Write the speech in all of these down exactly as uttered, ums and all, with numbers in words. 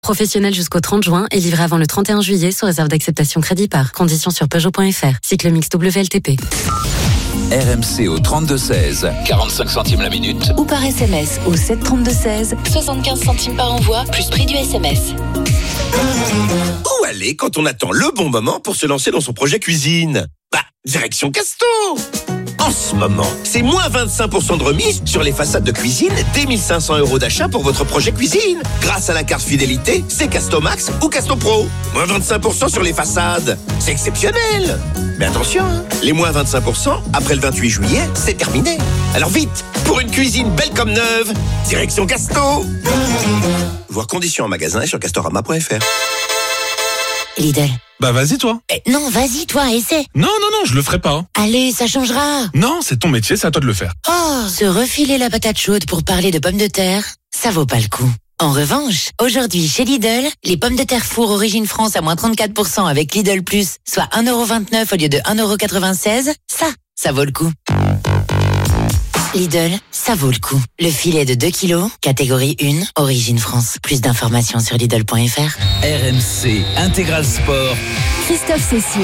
Professionnel jusqu'au trente juin et livré avant le trente et un juillet sous réserve d'acceptation crédit par. Conditions sur Peugeot point F R. Cycle mix W L T P. R M C au trente-deux seize, quarante-cinq centimes la minute. Ou par S M S au sept trente-deux seize, soixante-quinze centimes par envoi, plus prix du S M S. Où aller quand on attend le bon moment pour se lancer dans son projet cuisine? Bah, direction Casto! En ce moment, c'est moins vingt-cinq pour cent de remise sur les façades de cuisine dès mille cinq cents euros d'achat pour votre projet cuisine. Grâce à la carte fidélité, c'est Casto Max ou Casto Pro. Moins vingt-cinq pour cent sur les façades. C'est exceptionnel! Mais attention, hein, les moins vingt-cinq pour cent, après le vingt-huit juillet, c'est terminé. Alors vite, pour une cuisine belle comme neuve, direction Casto! Voir conditions en magasin et sur castorama point F R. Lidl. Bah vas-y toi. Eh, non, vas-y toi, essaie. Non, non, non, je le ferai pas. Allez, ça changera. Non, c'est ton métier, c'est à toi de le faire. Oh, se refiler la patate chaude pour parler de pommes de terre, ça vaut pas le coup. En revanche, aujourd'hui chez Lidl, les pommes de terre four Origine France à moins trente-quatre pour cent avec Lidl Plus, soit un euro vingt-neuf au lieu de un euro quatre-vingt-seize, ça, ça vaut le coup. Lidl, ça vaut le coup. Le filet de deux kilos, catégorie un, Origine France. Plus d'informations sur Lidl point F R. R M C Intégral Sport. Christophe Cessieux.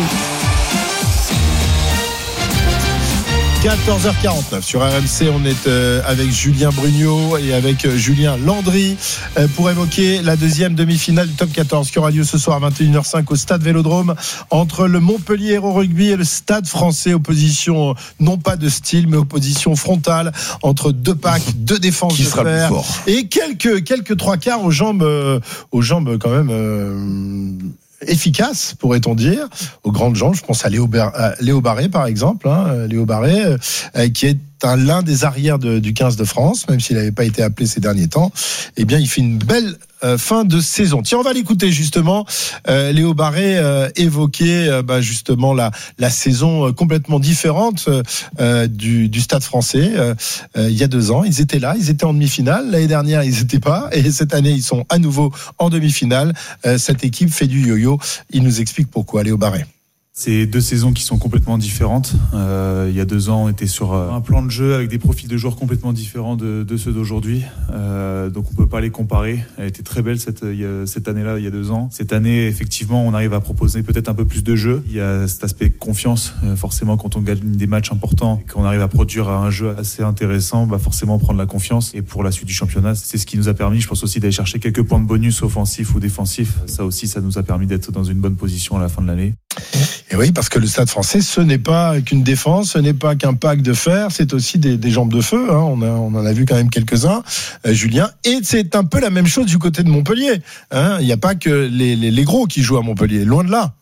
quatorze heures quarante-neuf sur R M C, on est euh, avec Julien Brugnot et avec euh, Julien Landry euh, pour évoquer la deuxième demi-finale du top quatorze qui aura lieu ce soir à vingt et une heures cinq au stade Vélodrome entre le Montpellier Hérault Rugby et le Stade Français. Opposition non pas de style mais opposition frontale entre deux packs, deux défenses qui de sera fer plus fort et quelques, quelques trois quarts aux jambes, euh, aux jambes quand même euh, efficace, pourrait-on dire, aux grandes jambes. Je pense à Léo, Ber- à Léo Barré, par exemple, hein, Léo Barré, euh, qui est un, l'un des arrières de, du quinze de France, même s'il n'avait pas été appelé ces derniers temps. Eh bien, il fait une belle euh, fin de saison. Tiens, on va l'écouter justement. Euh, Léo Barré euh, évoquait euh, bah, justement la, la saison complètement différente euh, du, du Stade Français. Euh, euh, il y a deux ans, ils étaient là, ils étaient en demi-finale. L'année dernière, ils n'étaient pas, et cette année, ils sont à nouveau en demi-finale. Euh, cette équipe fait du yo-yo. Il nous explique pourquoi. Léo Barré. C'est deux saisons qui sont complètement différentes. Euh, il y a deux ans, on était sur un plan de jeu avec des profils de joueurs complètement différents de, de ceux d'aujourd'hui. Euh, donc on peut pas les comparer. Elle était très belle cette, il y a, cette année-là, il y a deux ans. Cette année, effectivement, on arrive à proposer peut-être un peu plus de jeu. Il y a cet aspect confiance. Euh, forcément, quand on gagne des matchs importants et qu'on arrive à produire un jeu assez intéressant, bah forcément prendre la confiance. Et pour la suite du championnat, c'est ce qui nous a permis, je pense aussi, d'aller chercher quelques points de bonus offensifs ou défensifs. Ça aussi, ça nous a permis d'être dans une bonne position à la fin de l'année. Et oui, parce que le Stade Français, ce n'est pas qu'une défense, ce n'est pas qu'un pack de fer, c'est aussi des, des jambes de feu. Hein. On, a, on en a vu quand même quelques-uns, euh, Julien. Et c'est un peu la même chose du côté de Montpellier. Hein. Il n'y a pas que les, les, les gros qui jouent à Montpellier, loin de là.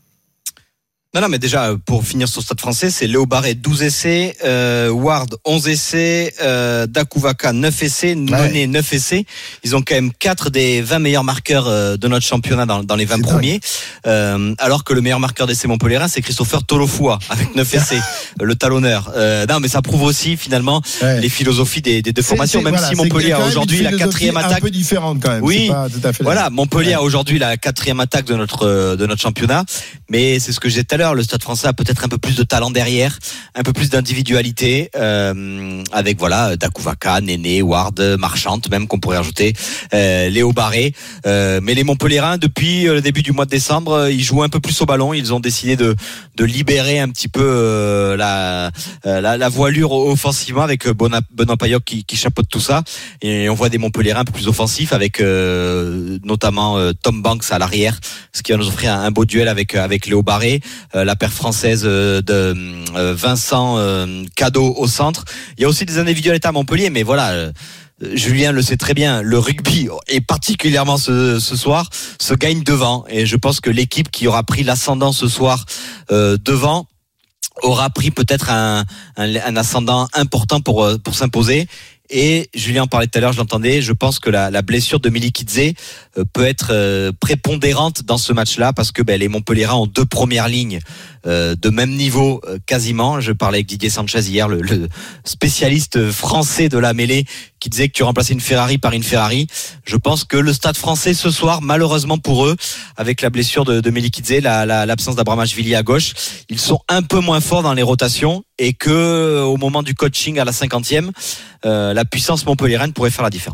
Non, non, mais déjà, pour finir sur le Stade Français, c'est Léo Barré, douze essais, euh, Ward, onze essais, euh, Dakuvaka, neuf essais, Noné, ouais. neuf essais. Ils ont quand même quatre des vingt meilleurs marqueurs euh, de notre championnat dans, dans les vingt c'est premiers. Euh, alors que le meilleur marqueur d'essais montpelliérain, c'est Christopher Tolofua, avec neuf essais, le talonneur. Euh, non, mais ça prouve aussi, finalement, ouais. les philosophies des, des deux c'est, formations, c'est, même voilà, si Montpellier a aujourd'hui la quatrième attaque. Un peu différente quand même. Oui. C'est pas tout à fait voilà, Montpellier ouais. a aujourd'hui la quatrième attaque de notre, de notre championnat. Mais c'est ce que j'ai dit tout à l'heure. Le Stade Français a peut-être un peu plus de talent derrière, un peu plus d'individualité, euh, avec voilà Dakuvaka, Néné, Ward, Marchante, même qu'on pourrait rajouter, euh, Léo Barré. Euh, mais les Montpelliérains, depuis le début du mois de décembre, ils jouent un peu plus au ballon. Ils ont décidé de de libérer un petit peu euh, la, la la voilure offensivement avec Benoît Payoc qui, qui chapeaute tout ça. Et on voit des Montpelliérains un peu plus offensifs avec euh, notamment euh, Tom Banks à l'arrière, ce qui va nous offrir un, un beau duel avec avec Léo Barré. Euh, la paire française de Vincent Cadeau au centre. Il y a aussi des individualités à Montpellier, mais voilà, Julien le sait très bien, le rugby, et particulièrement ce, ce soir, se gagne devant. Et je pense que l'équipe qui aura pris l'ascendant ce soir euh, devant aura pris peut-être un, un, un ascendant important pour, pour s'imposer. Et Julien en parlait tout à l'heure, je l'entendais, je pense que la, la blessure de Milikidze euh, peut être euh, prépondérante dans ce match-là parce que ben, les Montpelliérains ont deux premières lignes euh, de même niveau euh, quasiment. Je parlais avec Didier Sanchez hier, le, le spécialiste français de la mêlée, qui disait que tu remplaçais une Ferrari par une Ferrari. Je pense que le Stade Français ce soir, malheureusement pour eux, avec la blessure de, de Milikidze, la, la, l'absence d'Abramashvili à gauche, ils sont un peu moins forts dans les rotations et que au moment du coaching à la cinquantième, euh, la puissance montpelliéraine pourrait faire la différence.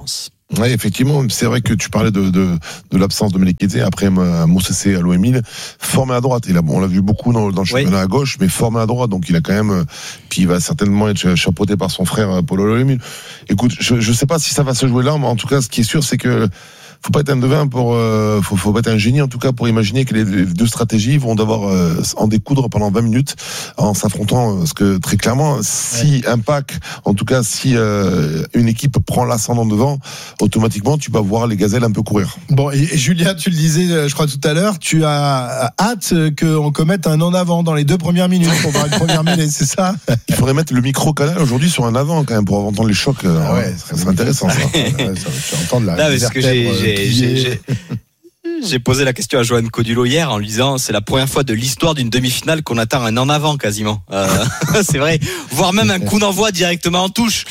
Oui, effectivement, c'est vrai que tu parlais de, de, de l'absence de Melekidze, après Moussessé à l'O M Lille, formé à droite. Il a, on l'a vu beaucoup dans, dans le championnat oui. à gauche, mais formé à droite, donc il a quand même, puis il va certainement être chapeauté par son frère Paul l'O M Lille. Écoute, je ne sais pas si ça va se jouer là, mais en tout cas, ce qui est sûr, c'est que faut pas être un devin pour, euh, faut, faut pas être un génie en tout cas pour imaginer que les, les deux stratégies vont devoir euh, en découdre pendant vingt minutes en s'affrontant, parce que très clairement, si ouais. un pack, en tout cas si euh, une équipe prend l'ascendant devant, automatiquement tu vas voir les gazelles un peu courir. Bon, et, et Julien, tu le disais, je crois tout à l'heure, tu as hâte qu'on commette un en avant dans les deux premières minutes pour voir une première mêlée, c'est ça? Il faudrait mettre le micro canal aujourd'hui sur un avant quand même pour entendre les chocs. Ah ouais, ça serait intéressant ça. Ouais, ça va, tu entendre la. Là, parce que j'ai, j'ai J'ai, j'ai, j'ai posé la question à Johan Codulo hier en lui disant c'est la première fois de l'histoire d'une demi-finale qu'on atteint un en avant quasiment. Euh, c'est vrai, voire même un coup d'envoi directement en touche.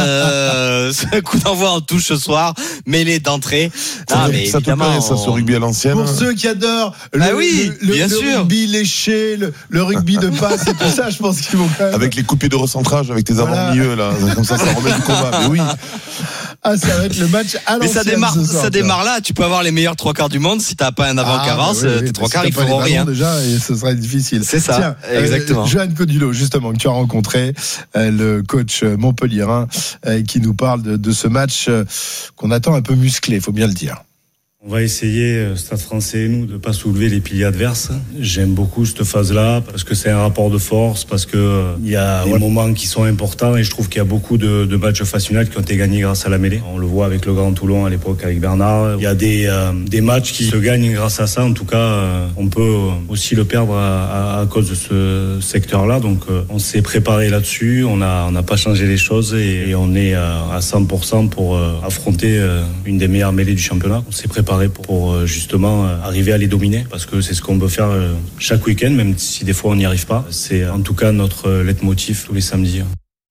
Euh, un coup d'envoi en touche ce soir, mêlée d'entrée. Ah, mais ça te plaît, ça, ce rugby à l'ancienne. Pour ceux qui adorent le, ah oui, le, bien le, sûr. le rugby léché, le, le rugby de passe et tout ça, je pense qu'ils vont quand même. Avec les coupés de recentrage, avec tes voilà. avant-milieux là, comme ça, ça remet du combat. Mais oui. Ah, ça va être le match à l'ancienne. Mais ça démarre, ce soir, ça démarre là. Tu peux avoir les meilleurs trois quarts du monde si t'as pas un avant ah, qui avance. Bah oui, oui, tes trois quarts, ils feront rien. Déjà, et ce serait difficile. C'est ça. Tiens, exactement. Euh, Johan Codulo, justement, que tu as rencontré, euh, le coach montpelliérain, euh, qui nous parle de, de ce match euh, qu'on attend un peu musclé, faut bien le dire. On va essayer, Stade Français et nous, de pas soulever les piliers adverses. J'aime beaucoup cette phase-là parce que c'est un rapport de force, parce que il y a des moments qui sont importants et je trouve qu'il y a beaucoup de, de matchs fascinants qui ont été gagnés grâce à la mêlée. On le voit avec le Grand Toulon à l'époque avec Bernard. Il y a des euh, des matchs qui se gagnent grâce à ça. En tout cas, euh, on peut aussi le perdre à, à, à cause de ce secteur-là. Donc, euh, on s'est préparé là-dessus. On a on n'a pas changé les choses et, et on est à, à cent pour cent pour euh, affronter euh, une des meilleures mêlées du championnat. On s'est préparé pour justement arriver à les dominer parce que c'est ce qu'on veut faire chaque week-end, même si des fois on n'y arrive pas. C'est en tout cas notre leitmotiv tous les samedis.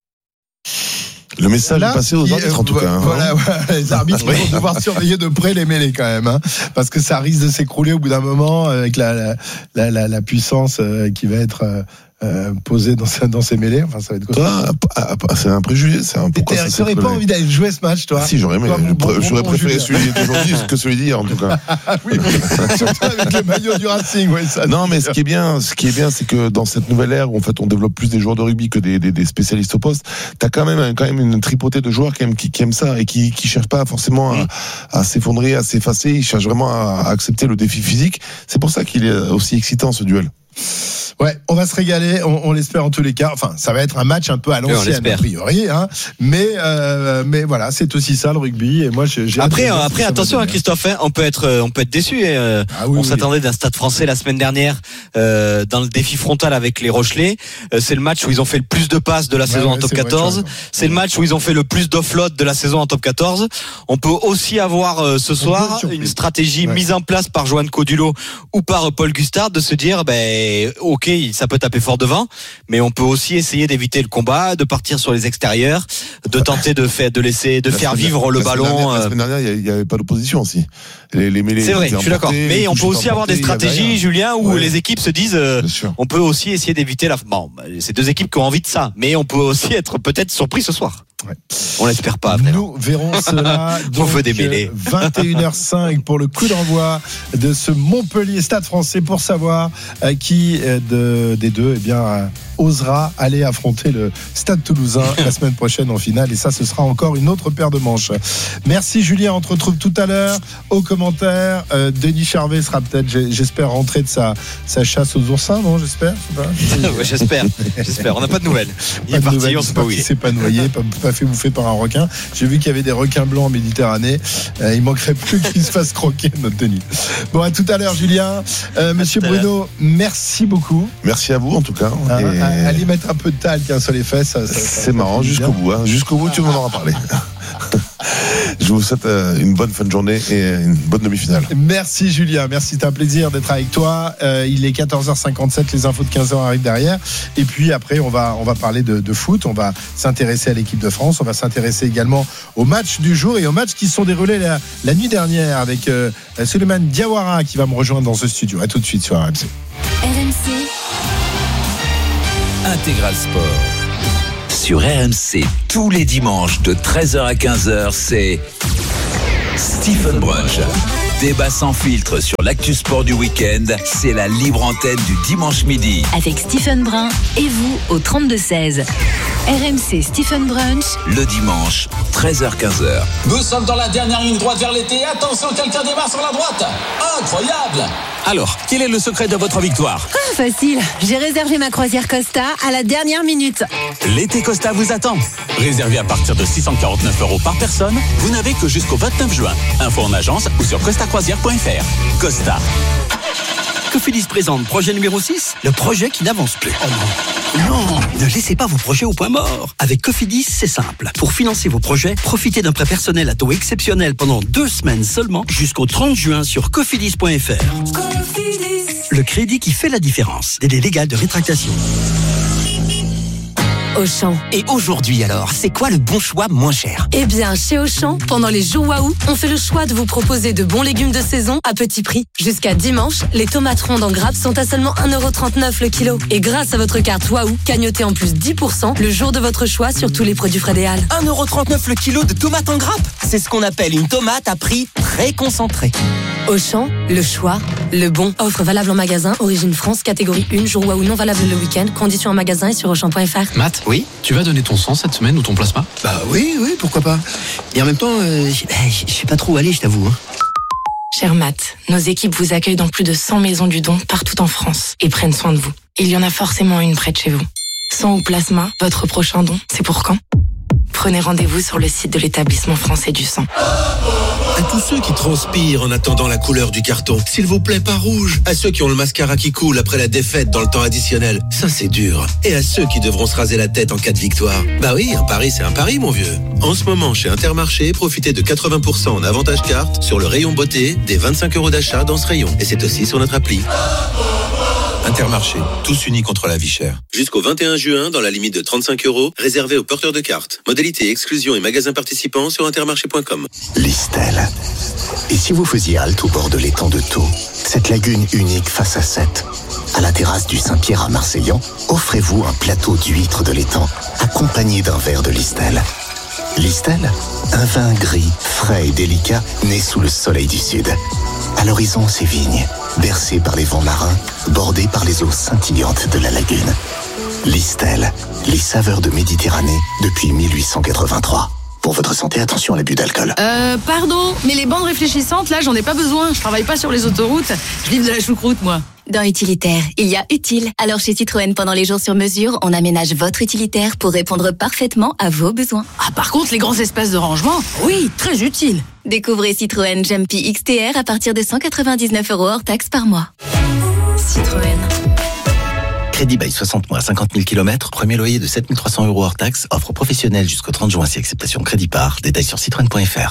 Le message là, est passé aux arbitres en tout euh, cas. Voilà, hein. voilà, les arbitres oui. vont devoir surveiller de près les mêlées quand même, hein, parce que ça risque de s'écrouler au bout d'un moment avec la, la, la, la, la puissance qui va être euh, Euh, posé dans, dans ces mêlées. Enfin, ça va être toi, c'est un préjugé. C'est un pourquoi ça n'aurais pas envie d'aller jouer ce match, toi? Ah, si, j'aurais aimé. Toi, bon, bon, j'aurais bon, préféré celui d'aujourd'hui que celui d'hier, en tout cas. Oui, surtout avec le maillot du Racing. Ouais, ça non, mais ce qui est bien, ce qui est bien, c'est que dans cette nouvelle ère où en fait on développe plus des joueurs de rugby que des, des, des spécialistes au poste, t'as quand même, quand même une tripotée de joueurs qui aiment, qui, qui aiment ça et qui, qui cherchent pas forcément à, à s'effondrer, à s'effacer. Ils cherchent vraiment à, à accepter le défi physique. C'est pour ça qu'il est aussi excitant ce duel. Ouais, on va se régaler, on, on l'espère en tous les cas. Enfin, ça va être un match un peu à l'ancienne a priori, hein. Mais euh, mais voilà, c'est aussi ça le rugby. Et moi, j'ai, j'ai après, euh, après, attention, hein, Christophe, hein, on peut être, on peut être déçu. Euh, ah oui, on oui. s'attendait d'un Stade Français la semaine dernière euh, dans le défi frontal avec les Rochelais. Euh, c'est le match où ils ont fait le plus de passes de la ouais, saison ouais, en top quatorze. Vrai, c'est le match où ils ont fait le plus d'offload de la saison en top quatorze. On peut aussi avoir euh, ce soir une stratégie ouais. mise en place par Johan Codulo ou par Paul Gustard de se dire, ben, ok. Ça peut taper fort devant, mais on peut aussi essayer d'éviter le combat, de partir sur les extérieurs, de tenter de faire, de laisser, de la faire vivre le ballon. Dernière, la semaine dernière, il n'y avait pas d'opposition aussi. Les, les mêlées. C'est vrai, je suis d'accord. Mais on peut aussi avoir des stratégies, Julien, où ouais. les équipes se disent, euh, on peut aussi essayer d'éviter la. Bon, c'est deux équipes qui ont envie de ça, mais on peut aussi être peut-être surpris ce soir. Ouais. On l'espère pas. Après, Nous verrons cela. On veut des mêlées. vingt et une heures cinq pour le coup d'envoi de ce Montpellier Stade Français pour savoir euh, qui euh, de, des deux eh bien, euh, osera aller affronter le Stade Toulousain la semaine prochaine en finale. Et ça, ce sera encore une autre paire de manches. Merci Julien. On te retrouve tout à l'heure aux commentaires. Euh, Denis Charvet sera peut-être, j'espère, rentré de sa, sa chasse aux oursins, non? J'espère. ouais, j'espère. J'espère. On n'a pas de nouvelles. Il pas est parti. Nouvelles, on sait pas où il est. Il s'est pas noyé. Pas, pas fait bouffer par un requin. J'ai vu qu'il y avait des requins blancs en Méditerranée. Euh, il manquerait plus qu'il se fasse croquer, notre Denis. Bon, à tout à l'heure, Julien. Euh, Monsieur Bruno, merci beaucoup. Merci à vous, en tout cas. Ah, et... Allez mettre un peu de talc hein, sur les fesses. Ça, ça, c'est ça, marrant, jusqu'au bout. Hein. Jusqu'au bout, tu m'en auras parlé. Je vous souhaite une bonne fin de journée et une bonne demi-finale. Merci Julien, merci, c'est un plaisir d'être avec toi. Euh, il est quatorze heures cinquante-sept, les infos de quinze heures arrivent derrière. Et puis après, on va, on va parler de, de foot, on va s'intéresser à l'équipe de France, on va s'intéresser également aux matchs du jour et aux matchs qui se sont déroulés la, la nuit dernière avec euh, Souleymane Diawara qui va me rejoindre dans ce studio. A tout de suite sur R M C. R M C Intégral Sport. Sur R M C, tous les dimanches de treize heures à quinze heures, c'est Stephen Brunch. Débat sans filtre sur l'actu sport du week-end, c'est la libre antenne du dimanche midi. Avec Stephen Brun et vous au trente-deux seize. R M C Stephen Brunch. Le dimanche, treize heures quinze. Nous sommes dans la dernière ligne droite vers l'été. Attention, quelqu'un démarre sur la droite. Incroyable! Alors, quel est le secret de votre victoire? Ah, facile. J'ai réservé ma croisière Costa à la dernière minute. L'été Costa vous attend. Réservé à partir de six cent quarante-neuf euros par personne, vous n'avez que jusqu'au vingt-neuf juin. Info en agence ou sur costa croisière point f r. Costa. Cofidis présente projet numéro six, le projet qui n'avance plus. Oh non. Non, ne laissez pas vos projets au point mort. Avec Cofidis, c'est simple. Pour financer vos projets, profitez d'un prêt personnel à taux exceptionnel pendant deux semaines seulement jusqu'au trente juin sur cofidis point f r. Cofidis. Le crédit qui fait la différence. Délai légal de rétractation. Auchan. Et aujourd'hui alors, c'est quoi le bon choix moins cher? Eh bien, chez Auchan, pendant les jours Waouh, on fait le choix de vous proposer de bons légumes de saison à petit prix. Jusqu'à dimanche, les tomates rondes en grappe sont à seulement un euro trente-neuf le kilo. Et grâce à votre carte Waouh, cagnotez en plus dix pour cent le jour de votre choix sur tous les produits frais des Halles. un euro trente-neuf le kilo de tomates en grappe. C'est ce qu'on appelle une tomate à prix très concentré. Auchan, le choix, le bon. Offre valable en magasin, origine France, catégorie un, jour Waouh non valable le week-end. Conditions en magasin et sur auchan point f r. Matt, oui, tu vas donner ton sang cette semaine ou ton plasma? Bah oui, oui, pourquoi pas. Et en même temps, euh, je sais pas trop où aller, je t'avoue. Hein. Cher Matt, nos équipes vous accueillent dans plus de cent maisons du don partout en France et prennent soin de vous. Il y en a forcément une près de chez vous. Sang ou plasma, votre prochain don, c'est pour quand? Prenez rendez-vous sur le site de l'établissement français du sang. À tous ceux qui transpirent en attendant la couleur du carton, s'il vous plaît, pas rouge. À ceux qui ont le mascara qui coule après la défaite dans le temps additionnel, ça c'est dur. Et à ceux qui devront se raser la tête en cas de victoire. Bah oui, un pari c'est un pari, mon vieux. En ce moment, chez Intermarché, profitez de quatre-vingts pour cent en avantage carte sur le rayon beauté des vingt-cinq euros d'achat dans ce rayon. Et c'est aussi sur notre appli. Intermarché, tous unis contre la vie chère. Jusqu'au vingt et un juin, dans la limite de trente-cinq euros, réservé aux porteurs de cartes. Modalité, exclusion et magasins participants sur intermarché point com. Listel. Et si vous faisiez halte au bord de l'étang de Thau, cette lagune unique face à Sète, à la terrasse du Saint-Pierre à Marseillan, offrez-vous un plateau d'huîtres de l'étang, accompagné d'un verre de Listel. Listel, un vin gris, frais et délicat, né sous le soleil du sud. À l'horizon, ces vignes, bercées par les vents marins, bordées par les eaux scintillantes de la lagune. Listel, les saveurs de Méditerranée depuis mille huit cent quatre-vingt-trois. Pour votre santé, attention à l'abus d'alcool. Euh, pardon, mais les bandes réfléchissantes, là, j'en ai pas besoin. Je travaille pas sur les autoroutes. Je livre de la choucroute, moi. Dans Utilitaire, il y a utile. Alors chez Citroën, pendant les jours sur mesure, on aménage votre utilitaire pour répondre parfaitement à vos besoins. Ah, par contre, les grands espaces de rangement, oui, très utile. Découvrez Citroën Jumpy X T R à partir de cent quatre-vingt-dix-neuf euros hors taxe par mois. Citroën. Crédit bail soixante mois, cinquante mille kilomètres, premier loyer de sept mille trois cents euros hors taxe, offre professionnelle jusqu'au trente juin si acceptation crédit par. Détails sur citroën point f r.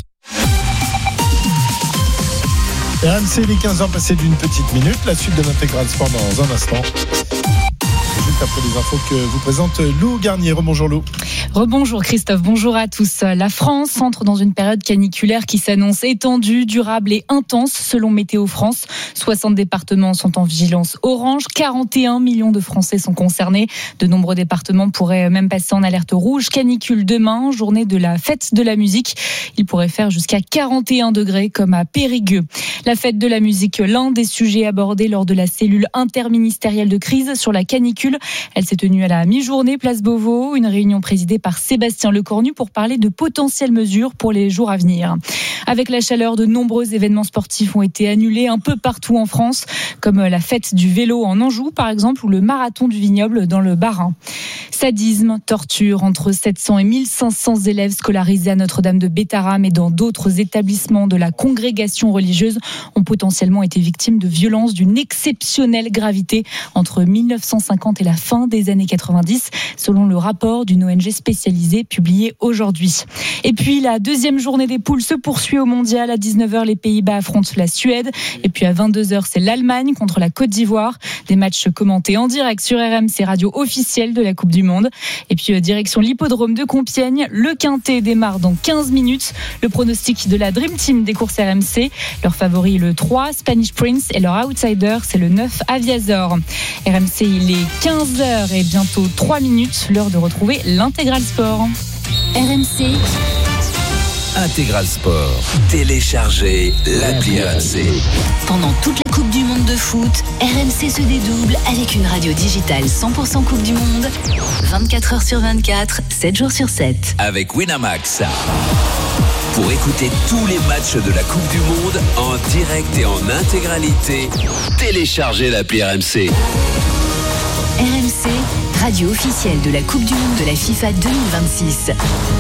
R M C, les quinze heures passées d'une petite minute. La suite de l'intégral sport dans un instant. Juste après les infos que vous présente Lou Garnier. Rebonjour Lou. Rebonjour Christophe, bonjour à tous. La France entre dans une période caniculaire qui s'annonce étendue, durable et intense selon Météo France. soixante départements sont en vigilance orange, quarante et un millions de Français sont concernés. De nombreux départements pourraient même passer en alerte rouge. Canicule demain, journée de la fête de la musique. Il pourrait faire jusqu'à quarante et un degrés comme à Périgueux. La fête de la musique, l'un des sujets abordés lors de la cellule interministérielle de crise sur la canicule. Elle s'est tenue à la mi-journée, place Beauvau, une réunion présidée par Sébastien Lecornu pour parler de potentielles mesures pour les jours à venir. Avec la chaleur, de nombreux événements sportifs ont été annulés un peu partout en France, comme la fête du vélo en Anjou par exemple, ou le marathon du vignoble dans le Bas-Rhin. Sadisme, torture, entre sept cents et mille cinq cents élèves scolarisés à Notre-Dame de Bétharram et dans d'autres établissements de la congrégation religieuse ont potentiellement été victimes de violences d'une exceptionnelle gravité entre mille neuf cent cinquante et la fin des années quatre-vingt-dix, selon le rapport d'une O N G spécialisée publié aujourd'hui. Et puis la deuxième journée des poules se poursuit au mondial. À dix-neuf heures, les Pays-Bas affrontent la Suède. Et puis à vingt-deux heures, c'est l'Allemagne contre la Côte d'Ivoire. Des matchs commentés en direct sur R M C, radio officielle de la Coupe du Monde. Et puis direction l'hippodrome de Compiègne. Le Quintet démarre dans quinze minutes. Le pronostic de la Dream Team des courses R M C. Leur favori, le trois, Spanish Prince. Et leur outsider, c'est le neuf, Aviazor. R M C, il est quinze heures et bientôt trois minutes. L'heure de retrouver l'intégral sport. R M C, Intégral Sport. Téléchargez l'appli R M C. Pendant toute la Coupe du Monde de foot, R M C se dédouble avec une radio digitale cent pour cent Coupe du Monde, vingt-quatre heures sur vingt-quatre, sept jours sur sept. Avec Winamax. Pour écouter tous les matchs de la Coupe du Monde en direct et en intégralité, téléchargez l'appli R M C. R M C, radio officielle de la Coupe du Monde de la FIFA deux mille vingt-six.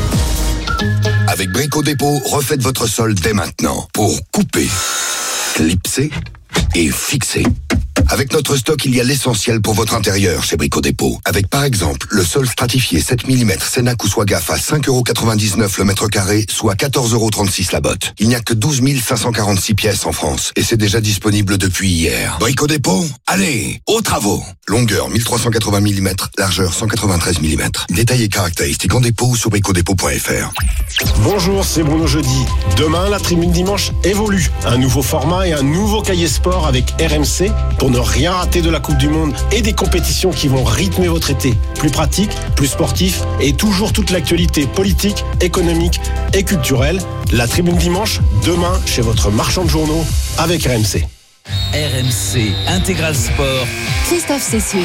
Avec Brico Dépôt, refaites votre sol dès maintenant pour couper, clipser et fixer. Avec notre stock, il y a l'essentiel pour votre intérieur chez Brico Dépôt. Avec par exemple le sol stratifié sept millimètres Cenac ou Swagaf à cinq euros quatre-vingt-dix-neuf le mètre carré, soit quatorze euros trente-six la botte. Il n'y a que douze mille cinq cent quarante-six pièces en France et c'est déjà disponible depuis hier. Brico Dépôt, allez, aux travaux. Longueur mille trois cent quatre-vingts millimètres, largeur cent quatre-vingt-treize millimètres. Détails et caractéristiques en dépôt sur brico dépôt point f r. Bonjour, c'est Bruno Jeudi. Demain, la Tribune Dimanche évolue. Un nouveau format et un nouveau cahier sport avec R M C pour ne rien rater de la Coupe du Monde et des compétitions qui vont rythmer votre été. Plus pratique, plus sportif et toujours toute l'actualité politique, économique et culturelle. La Tribune Dimanche, demain, chez votre marchand de journaux avec R M C. R M C Intégral Sport. Christophe Cessieux.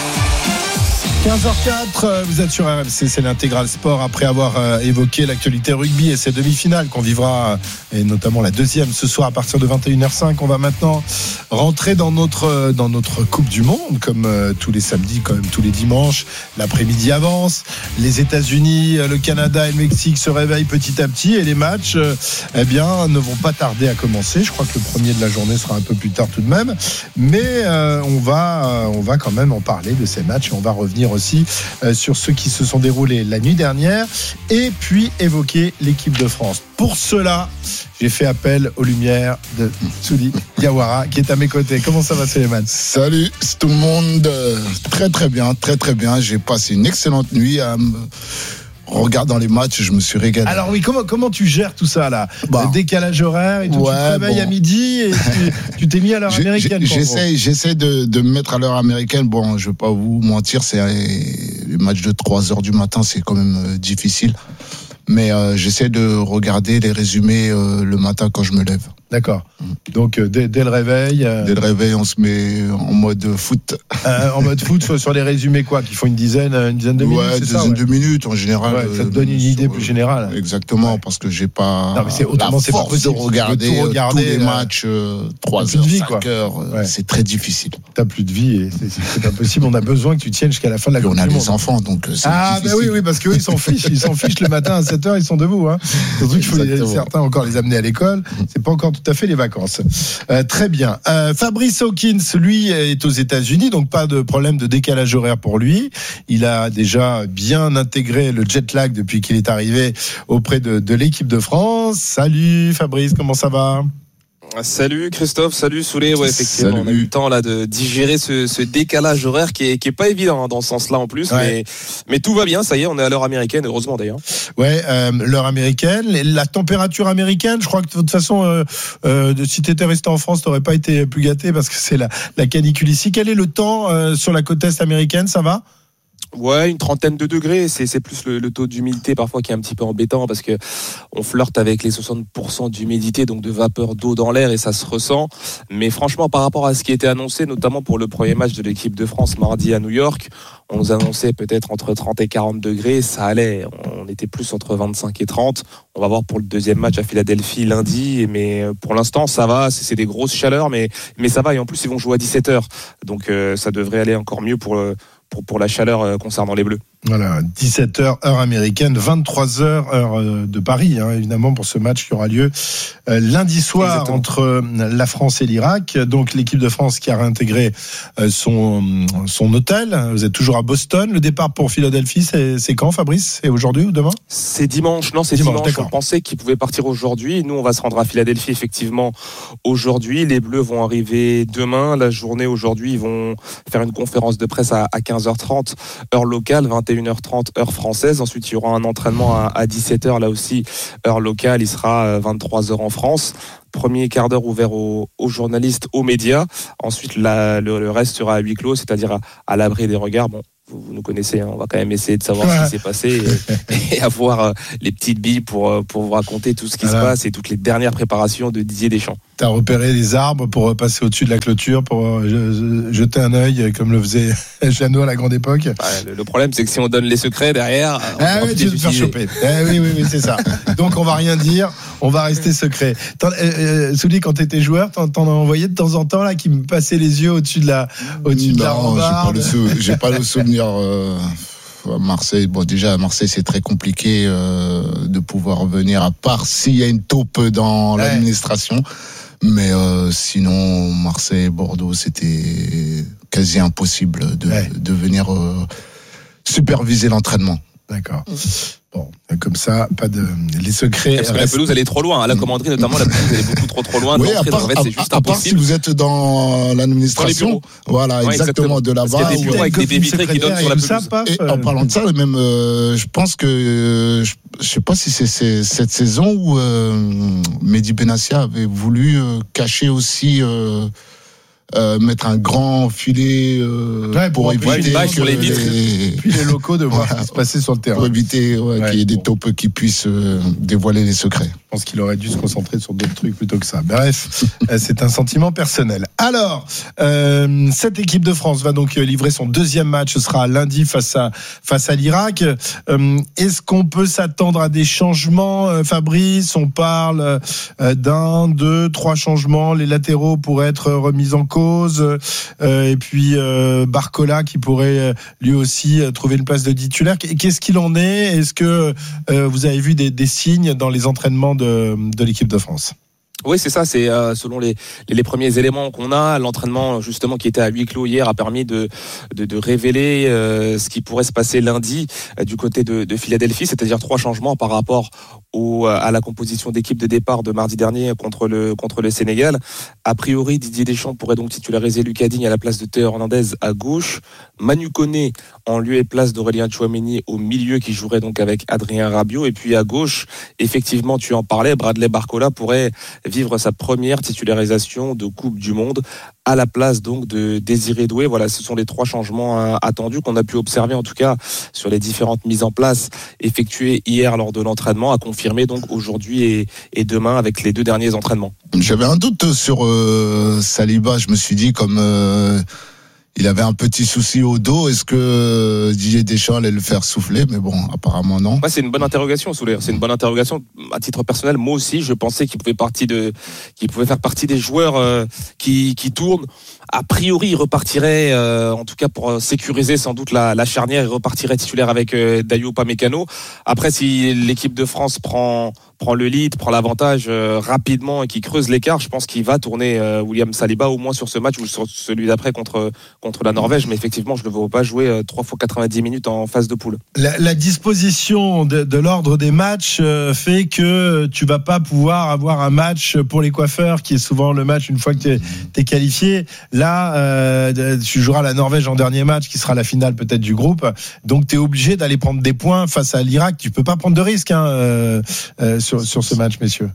quinze heures quatre, vous êtes sur R M C, c'est l'Intégral Sport. Après avoir évoqué l'actualité rugby et ses demi-finales qu'on vivra, et notamment la deuxième ce soir à partir de vingt et une heures cinq, on va maintenant rentrer dans notre, dans notre Coupe du Monde, comme tous les samedis, comme tous les dimanches. L'après-midi avance, les États-Unis, le Canada et le Mexique se réveillent petit à petit et les matchs eh bien, ne vont pas tarder à commencer. Je crois que le premier de la journée sera un peu plus tard tout de même, mais euh, on, va, on va quand même en parler de ces matchs et on va revenir aussi euh, sur ceux qui se sont déroulés la nuit dernière et puis évoquer l'équipe de France. Pour cela, j'ai fait appel aux lumières de Souli Diawara qui est à mes côtés. Comment ça va, Suleiman ? Salut tout le monde, très très bien, très très bien. J'ai passé une excellente nuit à me... regardant les matchs, je me suis régalé. Alors oui, comment, comment tu gères tout ça là ? Bah, le décalage horaire et tout, ouais, tu te réveilles bon. à midi et tu, tu t'es mis à l'heure j'ai, américaine. J'essaie, j'essaie de, de me mettre à l'heure américaine. Bon, je vais pas vous mentir, c'est les matchs de trois heures du matin, c'est quand même euh, difficile. Mais euh, j'essaie de regarder les résumés euh, le matin quand je me lève. D'accord. Mmh. Donc euh, dès, dès le réveil. Euh... Dès le réveil, on se met en mode foot. Euh, en mode foot sur les résumés quoi, qui font une dizaine, une dizaine de minutes. Ouais, c'est dizaine ça, ouais. de minutes en général. Ouais, ça te donne une idée plus générale. Exactement, ouais. Parce que j'ai pas non, mais c'est, autrement, la c'est force pas possible, de regarder, de regarder tous les euh, matchs euh, trois heures, vie, cinq heures. Ouais. C'est très difficile. T'as plus de vie et c'est, c'est pas possible. On a besoin que tu tiennes jusqu'à la fin de la Coupe du Monde. On a des enfants, donc c'est ah ben bah oui, oui, parce qu'eux ils s'en fichent, ils s'en fichent le matin à sept heures, ils sont debout. Hein. Surtout qu'il faut les, certains encore les amener à l'école. C'est pas encore tout à fait les vacances. Euh, très bien. Euh, Fabrice Hawkins, lui, est aux États-Unis, donc pas de problème de décalage horaire pour lui. Il a déjà bien intégré le jet lag depuis qu'il est arrivé auprès de, de l'équipe de France. Salut Fabrice, comment ça va ? Salut Christophe, salut Soulé. Ouais, effectivement, salut. On a eu le temps là de digérer ce, ce décalage horaire qui est, qui est pas évident hein, dans ce sens-là en plus, ouais. mais, mais tout va bien. Ça y est, on est à l'heure américaine, heureusement d'ailleurs. Ouais, euh, l'heure américaine, la température américaine. Je crois que de toute façon, euh, euh, si t'étais resté en France, t'aurais pas été plus gâté parce que c'est la, la canicule ici. Quel est le temps euh, sur la côte est américaine ? Ça va ? Ouais, une trentaine de degrés, c'est, c'est plus le, le taux d'humidité parfois qui est un petit peu embêtant parce que on flirte avec les soixante pour cent d'humidité, donc de vapeur d'eau dans l'air et ça se ressent. Mais franchement, par rapport à ce qui était annoncé, notamment pour le premier match de l'équipe de France mardi à New York, on nous annonçait peut-être entre trente et quarante degrés, ça allait. On était plus entre vingt-cinq et trente. On va voir pour le deuxième match à Philadelphie lundi, mais pour l'instant ça va, c'est, c'est des grosses chaleurs, mais, mais ça va. Et en plus ils vont jouer à dix-sept heures, donc euh, ça devrait aller encore mieux pour le Pour, pour la chaleur euh, concernant les Bleus. Voilà, dix-sept heures heure américaine, vingt-trois heures heure de Paris, hein, évidemment, pour ce match qui aura lieu euh, lundi soir. Exactement. Entre la France et l'Irak. Donc l'équipe de France qui a réintégré euh, son, son hôtel. Vous êtes toujours à Boston. Le départ pour Philadelphie, c'est, c'est quand, Fabrice ? C'est aujourd'hui ou demain ? C'est dimanche. Non, c'est dimanche. dimanche. On pensait qu'ils pouvaient partir aujourd'hui. Nous, on va se rendre à Philadelphie, effectivement, aujourd'hui. Les Bleus vont arriver demain. La journée aujourd'hui, ils vont faire une conférence de presse à, à quinze heures trente, heure locale, vingt et une heures trente, heure française. Ensuite, il y aura un entraînement à, à dix-sept heures, là aussi, heure locale. Il sera vingt-trois heures en France. Premier quart d'heure ouvert aux, aux journalistes, aux médias. Ensuite, la, le, le reste sera à huis clos, c'est-à-dire à, à l'abri des regards. Bon, vous, vous nous connaissez, hein, on va quand même essayer de savoir ouais. ce qui s'est passé et, et avoir euh, les petites billes pour, pour vous raconter tout ce qui voilà. se passe et toutes les dernières préparations de Didier Deschamps. T'as repéré les arbres pour passer au-dessus de la clôture, pour euh, jeter un œil comme le faisait Jeannot à la grande époque. Ouais, le, le problème, c'est que si on donne les secrets derrière, on ah oui, tu vas te faire choper. Eh oui, oui, oui, c'est ça. Donc on va rien dire, on va rester secret. Euh, euh, Souli, quand t'étais joueur, t'en, t'en as envoyé de temps en temps là qui me passait les yeux au-dessus de la, au-dessus non, de la rambarde. J'ai pas le, sou- j'ai pas le souvenir. Euh... À Marseille, bon déjà à Marseille c'est très compliqué euh, de pouvoir venir à part s'il y a une taupe dans ouais. l'administration, mais euh, sinon Marseille, Bordeaux c'était quasi impossible de, ouais. de venir euh, superviser l'entraînement. D'accord. Bon, comme ça, pas de les secrets. Parce que la pelouse elle est trop loin, hein. La commanderie notamment, la pelouse elle est beaucoup trop trop loin. Oui, à part, en fait, c'est juste à, à part si vous êtes dans l'administration, voilà, ouais, exactement, exactement, de là-bas. Parce qu'il y a des bureaux avec des baies vitrées qui donnent sur la pelouse. Ça, paf, et en parlant de ça, même, euh, je pense que euh, je, je sais pas si c'est, c'est cette saison où euh, Mehdi Benassia avait voulu euh, cacher aussi. Euh, Euh, mettre un grand filet euh, ouais, pour, pour éviter ouais, sur les vitres les... puis les locaux de voir voilà, ce qui se passait sur le terrain pour éviter ouais, ouais, qu'il y ait bon. des taupes qui puissent euh, dévoiler les secrets. Je pense qu'il aurait dû se concentrer sur d'autres trucs plutôt que ça. Bref, c'est un sentiment personnel. Alors, euh, cette équipe de France va donc livrer son deuxième match. Ce sera lundi face à face à l'Irak. Euh, est-ce qu'on peut s'attendre à des changements, euh, Fabrice? On parle euh, d'un, deux, trois changements. Les latéraux pourraient être remis en cause. Euh, et puis euh, Barcola qui pourrait euh, lui aussi euh, trouver une place de titulaire. Qu'est-ce qu'il en est? Est-ce que euh, vous avez vu des, des signes dans les entraînements de, de l'équipe de France? Oui, c'est ça. C'est euh, selon les, les les premiers éléments qu'on a, l'entraînement justement qui était à huis clos hier a permis de de, de révéler euh, ce qui pourrait se passer lundi euh, du côté de, de Philadelphie, c'est-à-dire trois changements par rapport au à la composition d'équipe de départ de mardi dernier contre le contre le Sénégal. A priori, Didier Deschamps pourrait donc titulariser Lucas Digne à la place de Théo Hernandez à gauche, Manu Koné en lieu et place d'Aurélien Tchouaméni au milieu qui jouerait donc avec Adrien Rabiot, et puis à gauche, effectivement, tu en parlais, Bradley Barcola pourrait vivre sa première titularisation de Coupe du Monde à la place donc de Désiré Doué. Voilà, ce sont les trois changements attendus qu'on a pu observer en tout cas sur les différentes mises en place effectuées hier lors de l'entraînement, à confirmer donc aujourd'hui et, et demain avec les deux derniers entraînements. J'avais un doute sur euh, Saliba, je me suis dit comme euh, il avait un petit souci au dos, est-ce que Didier Deschamps allait le faire souffler? Mais bon, apparemment non. Ouais, c'est une bonne interrogation, Souley. C'est une bonne interrogation. À titre personnel, moi aussi, je pensais qu'il pouvait partie de, qu'il pouvait faire partie des joueurs euh, qui qui tournent. A priori, il repartirait, euh, en tout cas pour sécuriser sans doute la, la charnière, il repartirait titulaire avec euh, Dayot Upamecano. Après, si l'équipe de France prend prend le lead, prend l'avantage euh, rapidement et qui creuse l'écart, je pense qu'il va tourner euh, William Saliba au moins sur ce match ou sur celui d'après contre contre la Norvège. Mais effectivement, je ne le vois pas jouer euh, trois fois quatre-vingt-dix minutes en phase de poule. La, la disposition de, de l'ordre des matchs euh, fait que tu vas pas pouvoir avoir un match pour les coiffeurs, qui est souvent le match une fois que tu es qualifié. Là, euh, tu joueras la Norvège en dernier match, qui sera la finale peut-être du groupe. Donc, tu es obligé d'aller prendre des points face à l'Irak. Tu peux pas prendre de risques hein, euh, euh, sur, sur ce match, messieurs.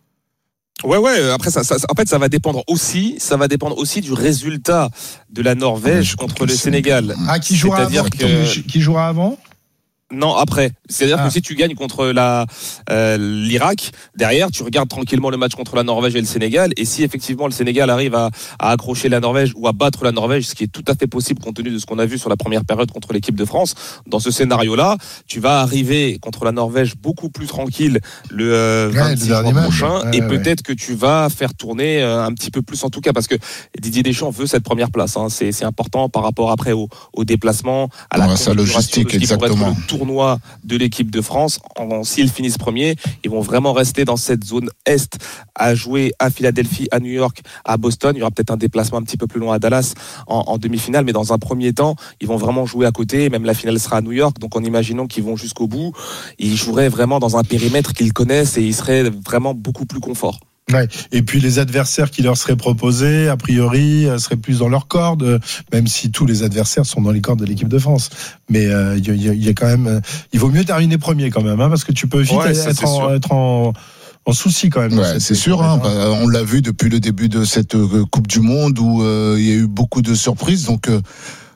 Ouais, ouais. Après, ça, ça, en fait, ça va dépendre aussi, ça va dépendre aussi du résultat de la Norvège ouais, contre le Sénégal. Ah, qui jouera C'est-à-dire avant que... Qui jouera avant? Non, après. C'est-à-dire ah. que si tu gagnes contre la euh, l'Irak, derrière, tu regardes tranquillement le match contre la Norvège et le Sénégal. Et si effectivement le Sénégal arrive à, à accrocher la Norvège ou à battre la Norvège, ce qui est tout à fait possible compte tenu de ce qu'on a vu sur la première période contre l'équipe de France, dans ce scénario-là, tu vas arriver contre la Norvège beaucoup plus tranquille le euh, vingt-six ouais, prochain. Ouais, et ouais, peut-être ouais. que tu vas faire tourner euh, un petit peu plus en tout cas, parce que Didier Deschamps veut cette première place. Hein. C'est, c'est important par rapport après au, au déplacement, à la ouais, logistique, exactement. Tournoi de l'équipe de France. En, s'ils finissent premiers, ils vont vraiment rester dans cette zone Est à jouer à Philadelphie, à New York, à Boston. Il y aura peut-être un déplacement un petit peu plus loin à Dallas en, en demi-finale, mais dans un premier temps, ils vont vraiment jouer à côté. Même la finale sera à New York, donc en imaginant qu'ils vont jusqu'au bout, ils joueraient vraiment dans un périmètre qu'ils connaissent et ils seraient vraiment beaucoup plus confort. Ouais. Et puis les adversaires qui leur seraient proposés, a priori, seraient plus dans leurs cordes, même si tous les adversaires sont dans les cordes de l'équipe de France. Mais il euh, y, y, y a quand même, euh, il vaut mieux terminer premier quand même, hein, parce que tu peux vite ouais, être, ça, en, être en en souci quand même. Ouais, c'est sûr. Hein, bah, on l'a vu depuis le début de cette euh, Coupe du Monde où il euh, y a eu beaucoup de surprises. Donc euh,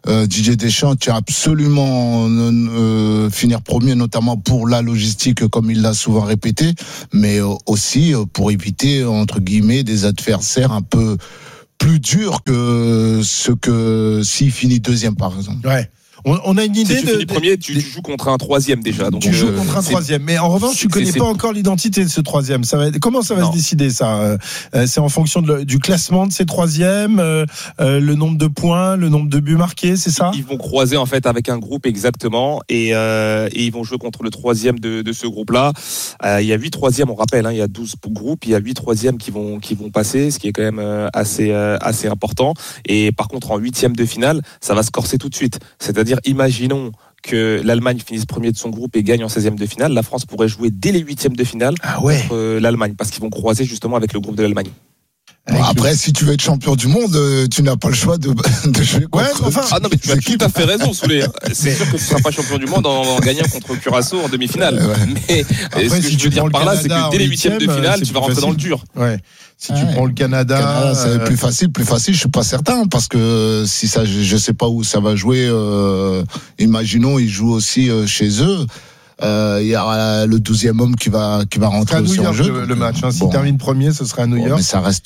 euh, Didier Deschamps tient absolument euh, finir premier, notamment pour la logistique, comme il l'a souvent répété, mais euh, aussi euh, pour éviter, entre guillemets, des adversaires un peu plus durs que ce que s'il finit deuxième, par exemple. Ouais. On, on a une idée si tu de. finis premier, tu, tu joues contre un troisième déjà. Donc tu euh, joues contre un troisième, mais en revanche, tu connais c'est, pas c'est... encore l'identité de ce troisième. Ça va. Comment ça va non. se décider ça euh, C'est en fonction de le, du classement de ces troisièmes, euh, euh, le nombre de points, le nombre de buts marqués, c'est ça? Ils vont croiser en fait avec un groupe exactement, et, euh, et ils vont jouer contre le troisième de, de ce groupe-là. Euh, il y a huit troisièmes, on rappelle, hein, il y a douze groupes, il y a huit troisièmes qui vont qui vont passer, ce qui est quand même euh, assez euh, assez important. Et par contre, en huitième de finale, ça va se corser tout de suite. C'est-à-dire, imaginons que l'Allemagne finisse premier de son groupe et gagne en seizième de finale, la France pourrait jouer dès les huitièmes de finale ah ouais. contre euh, l'Allemagne, parce qu'ils vont croiser justement avec le groupe de l'Allemagne. Bon, après, si tu veux être champion du monde, tu n'as pas le choix de, de jouer contre. Ouais, enfin, ah non, mais tu as tout à fait raison, Soulé. C'est sûr que tu ne seras pas champion du monde en, en gagnant contre Curaçao en demi-finale. Ouais. Mais après, ce que si je veux dire par là, c'est que dès les huitièmes de finale, tu vas rentrer facile. Dans le dur. Ouais. Si tu ouais. prends le Canada, Canada c'est euh... plus facile, plus facile. Je suis pas certain parce que si ça, je sais pas où ça va jouer. Euh, imaginons, ils jouent aussi euh, chez eux. Il euh, y aura le douzième homme qui va qui va rentrer aussi en jeu. Le, le match, hein. S'il bon. termine premier, ce sera à New York. Bon, mais ça reste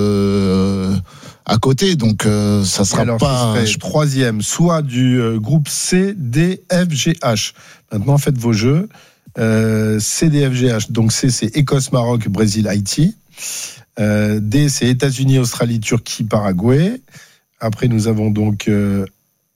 euh, à côté, donc euh, ça sera alors, pas. Ce serait troisième, soit du euh, groupe C, D, F, G, H. Maintenant, faites vos jeux. Euh, C, D, F, G, H. Donc C, c'est Écosse, Maroc, Brésil, Haïti. Euh, D, c'est États-Unis, Australie, Turquie, Paraguay. Après, nous avons donc euh,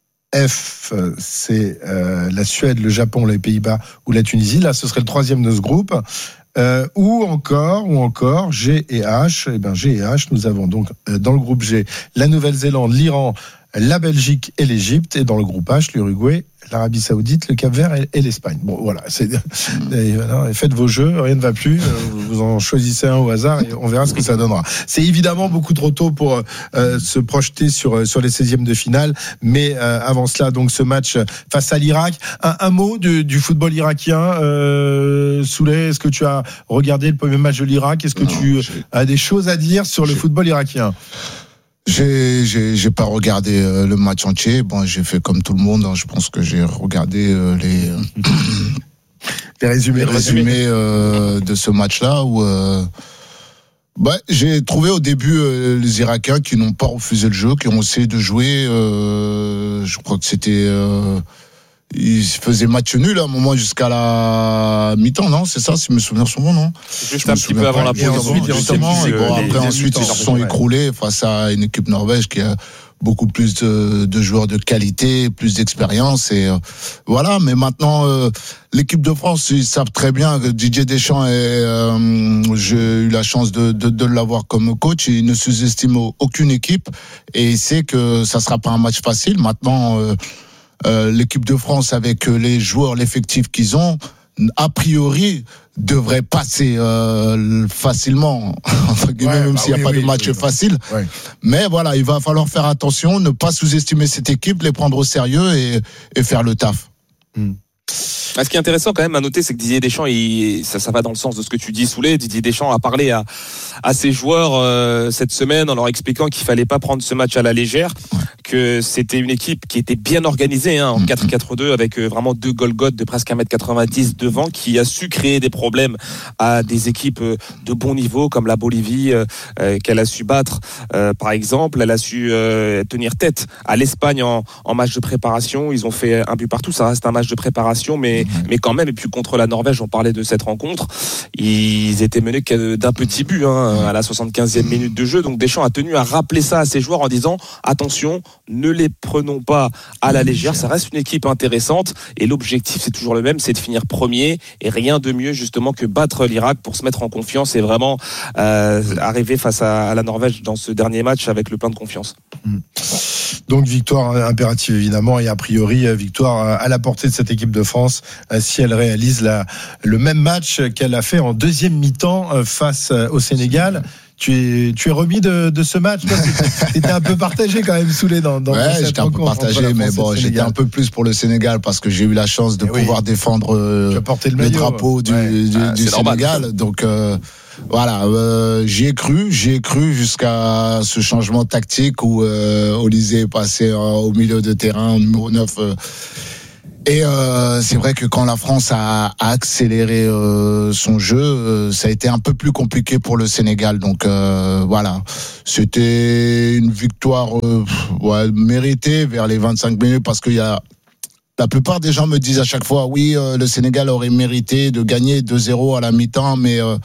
F, c'est euh, la Suède, le Japon, les Pays-Bas ou la Tunisie. Là, ce serait le troisième de ce groupe. Euh, ou encore, ou encore G et H. Eh ben G et H, nous avons donc euh, dans le groupe G la Nouvelle-Zélande, l'Iran, la Belgique et l'Égypte, et dans le groupe H, l'Uruguay, l'Arabie Saoudite, le Cap-Vert et, et l'Espagne. Bon, voilà, c'est, et voilà, faites vos jeux, rien ne va plus, vous en choisissez un au hasard et on verra ce que ça donnera. C'est évidemment beaucoup trop tôt pour euh, se projeter sur sur les seizièmes de finale, mais euh, avant cela, donc ce match face à l'Irak. Un, un mot du, du football irakien, euh, Souley, est-ce que tu as regardé le premier match de l'Irak? Est-ce que non, tu j'ai... as des choses à dire sur j'ai... le football irakien? J'ai, j'ai, j'ai pas regardé euh, le match entier. Bon, j'ai fait comme tout le monde. Hein. Je pense que j'ai regardé euh, les, les résumés, les résumés euh, de ce match-là. Où, euh, bah, j'ai trouvé au début euh, les Irakiens qui n'ont pas refusé le jeu, qui ont essayé de jouer. Euh, je crois que c'était. Euh, ils faisaient match nul à un moment jusqu'à la mi-temps, non? C'est ça, si mes souvenirs sont bons, non? Juste un petit peu avant la pause. Et ensuite, justement, et bon, après, ensuite, ils se sont écroulés face à une équipe norvège qui a beaucoup plus de, de joueurs de qualité, plus d'expérience, et euh, voilà. Mais maintenant, euh, l'équipe de France, ils savent très bien que Didier Deschamps, est, euh, j'ai eu la chance de, de, de l'avoir comme coach, il ne sous-estime aucune équipe, et il sait que ça sera pas un match facile. Maintenant, euh, Euh, l'équipe de France, avec les joueurs, l'effectif qu'ils ont, a priori devrait passer euh, facilement, entre guillemets, ouais, même bah s'il n'y oui, a pas oui, de match oui, facile. Ouais. Mais voilà, il va falloir faire attention, ne pas sous-estimer cette équipe, les prendre au sérieux et, et faire le taf. Mm. Ah, ce qui est intéressant quand même à noter, c'est que Didier Deschamps, il, ça, ça va dans le sens de ce que tu dis, Souley. Didier Deschamps a parlé à, à ses joueurs euh, cette semaine en leur expliquant qu'il fallait pas prendre ce match à la légère, ouais. que c'était une équipe qui était bien organisée, hein, en quatre quatre deux, avec euh, vraiment deux Golgoth de presque un mètre quatre-vingt-dix devant, qui a su créer des problèmes à des équipes euh, de bon niveau comme la Bolivie, euh, euh, qu'elle a su battre, euh, par exemple. Elle a su euh, tenir tête à l'Espagne en, en match de préparation. Ils ont fait un but partout, ça reste un match de préparation, mais mais quand même, et puis contre la Norvège, on parlait de cette rencontre, ils étaient menés d'un petit but, hein, à la soixante-quinzième minute de jeu. Donc Deschamps a tenu à rappeler ça à ses joueurs en disant attention, ne les prenons pas à la légère, ça reste une équipe intéressante et l'objectif c'est toujours le même, c'est de finir premier, et rien de mieux justement que battre l'Irak pour se mettre en confiance et vraiment euh, arriver face à, à la Norvège dans ce dernier match avec le plein de confiance. Donc victoire impérative évidemment, et a priori victoire à la portée de cette équipe de France si elle réalise la, le même match qu'elle a fait en deuxième mi-temps face au Sénégal. Tu es, tu es remis de, de ce match. Tu étais un peu partagé quand même, Souley, dans, dans ouais, cette j'étais un peu partagé, mais bon, j'étais un peu plus pour le Sénégal parce que j'ai eu la chance de et pouvoir oui. défendre euh, le, le drapeau du, ouais. du, ah, du Sénégal. Normal. Donc, euh, voilà, euh, j'y ai cru, j'y ai cru jusqu'à ce changement tactique où euh, Olise est passé euh, au milieu de terrain, au numéro neuf. Euh, Et euh, c'est vrai que quand la France a, a accéléré euh, son jeu, euh, ça a été un peu plus compliqué pour le Sénégal. Donc euh, voilà, c'était une victoire euh, ouais, méritée vers les vingt-cinq minutes parce qu'il y a la plupart des gens me disent à chaque fois oui, euh, le Sénégal aurait mérité de gagner deux zéro à la mi-temps, mais euh,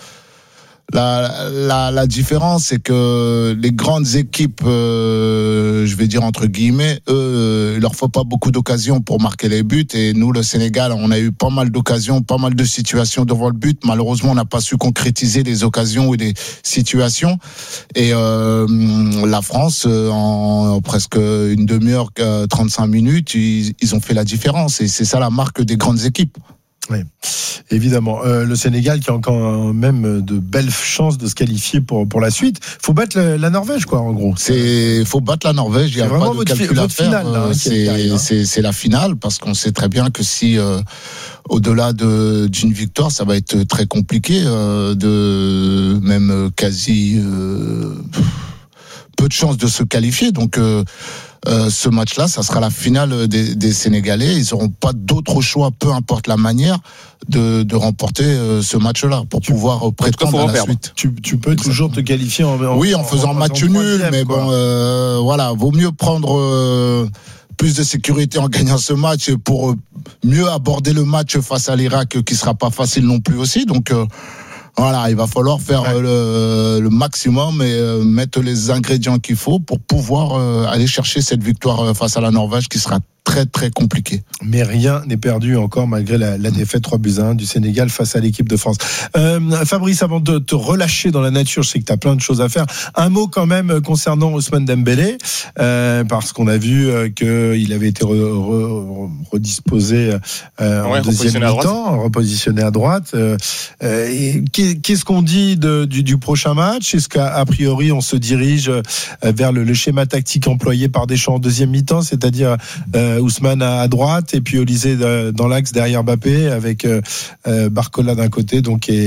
La, la, la différence, c'est que les grandes équipes, euh, je vais dire entre guillemets, eux, il leur faut pas beaucoup d'occasions pour marquer les buts. Et nous, le Sénégal, on a eu pas mal d'occasions, pas mal de situations devant le but. Malheureusement, on n'a pas su concrétiser les occasions ou les situations. Et euh, la France, en, en presque une demi-heure, trente-cinq minutes, ils, ils ont fait la différence. Et c'est ça la marque des grandes équipes. Oui, évidemment. Euh, le Sénégal qui a encore même de belles chances de se qualifier pour pour la suite. Faut battre la, la Norvège, quoi, en gros. C'est faut battre la Norvège. Il y a pas de calcul à faire. Finale, là, c'est hein. c'est c'est la finale parce qu'on sait très bien que si euh, au-delà de d'une victoire, ça va être très compliqué, euh, de même quasi euh, peu de chances de se qualifier. Donc euh, Euh, ce match-là, ça sera la finale des, des Sénégalais. Ils n'auront pas d'autre choix, peu importe la manière, de, de remporter euh, ce match-là pour tu, pouvoir prétendre à la perdre. Suite. Tu, tu peux Exactement. toujours te qualifier en, en oui, en faisant en, match en nul, mais quoi. bon, euh, voilà, vaut mieux prendre euh, plus de sécurité en gagnant ce match pour mieux aborder le match face à l'Irak, qui sera pas facile non plus aussi. Donc euh, voilà, il va falloir faire ouais. le, le maximum et euh, mettre les ingrédients qu'il faut pour pouvoir euh, aller chercher cette victoire face à la Norvège qui sera très très compliqué. Mais rien n'est perdu encore malgré la, la défaite trois buts à un du Sénégal face à l'équipe de France. Euh, Fabrice, avant de te relâcher dans la nature, je sais que tu as plein de choses à faire. Un mot quand même concernant Ousmane Dembélé, euh, parce qu'on a vu euh, qu'il avait été re, re, redisposé euh, ouais, en deuxième mi-temps, repositionné à droite. Euh, euh, et qu'est-ce qu'on dit de, du, du prochain match ? Est-ce qu'à a priori on se dirige vers le, le schéma tactique employé par Deschamps en deuxième mi-temps, c'est-à-dire euh, Ousmane à droite et puis Olise dans l'axe derrière Mbappé avec euh, Barcola d'un côté donc et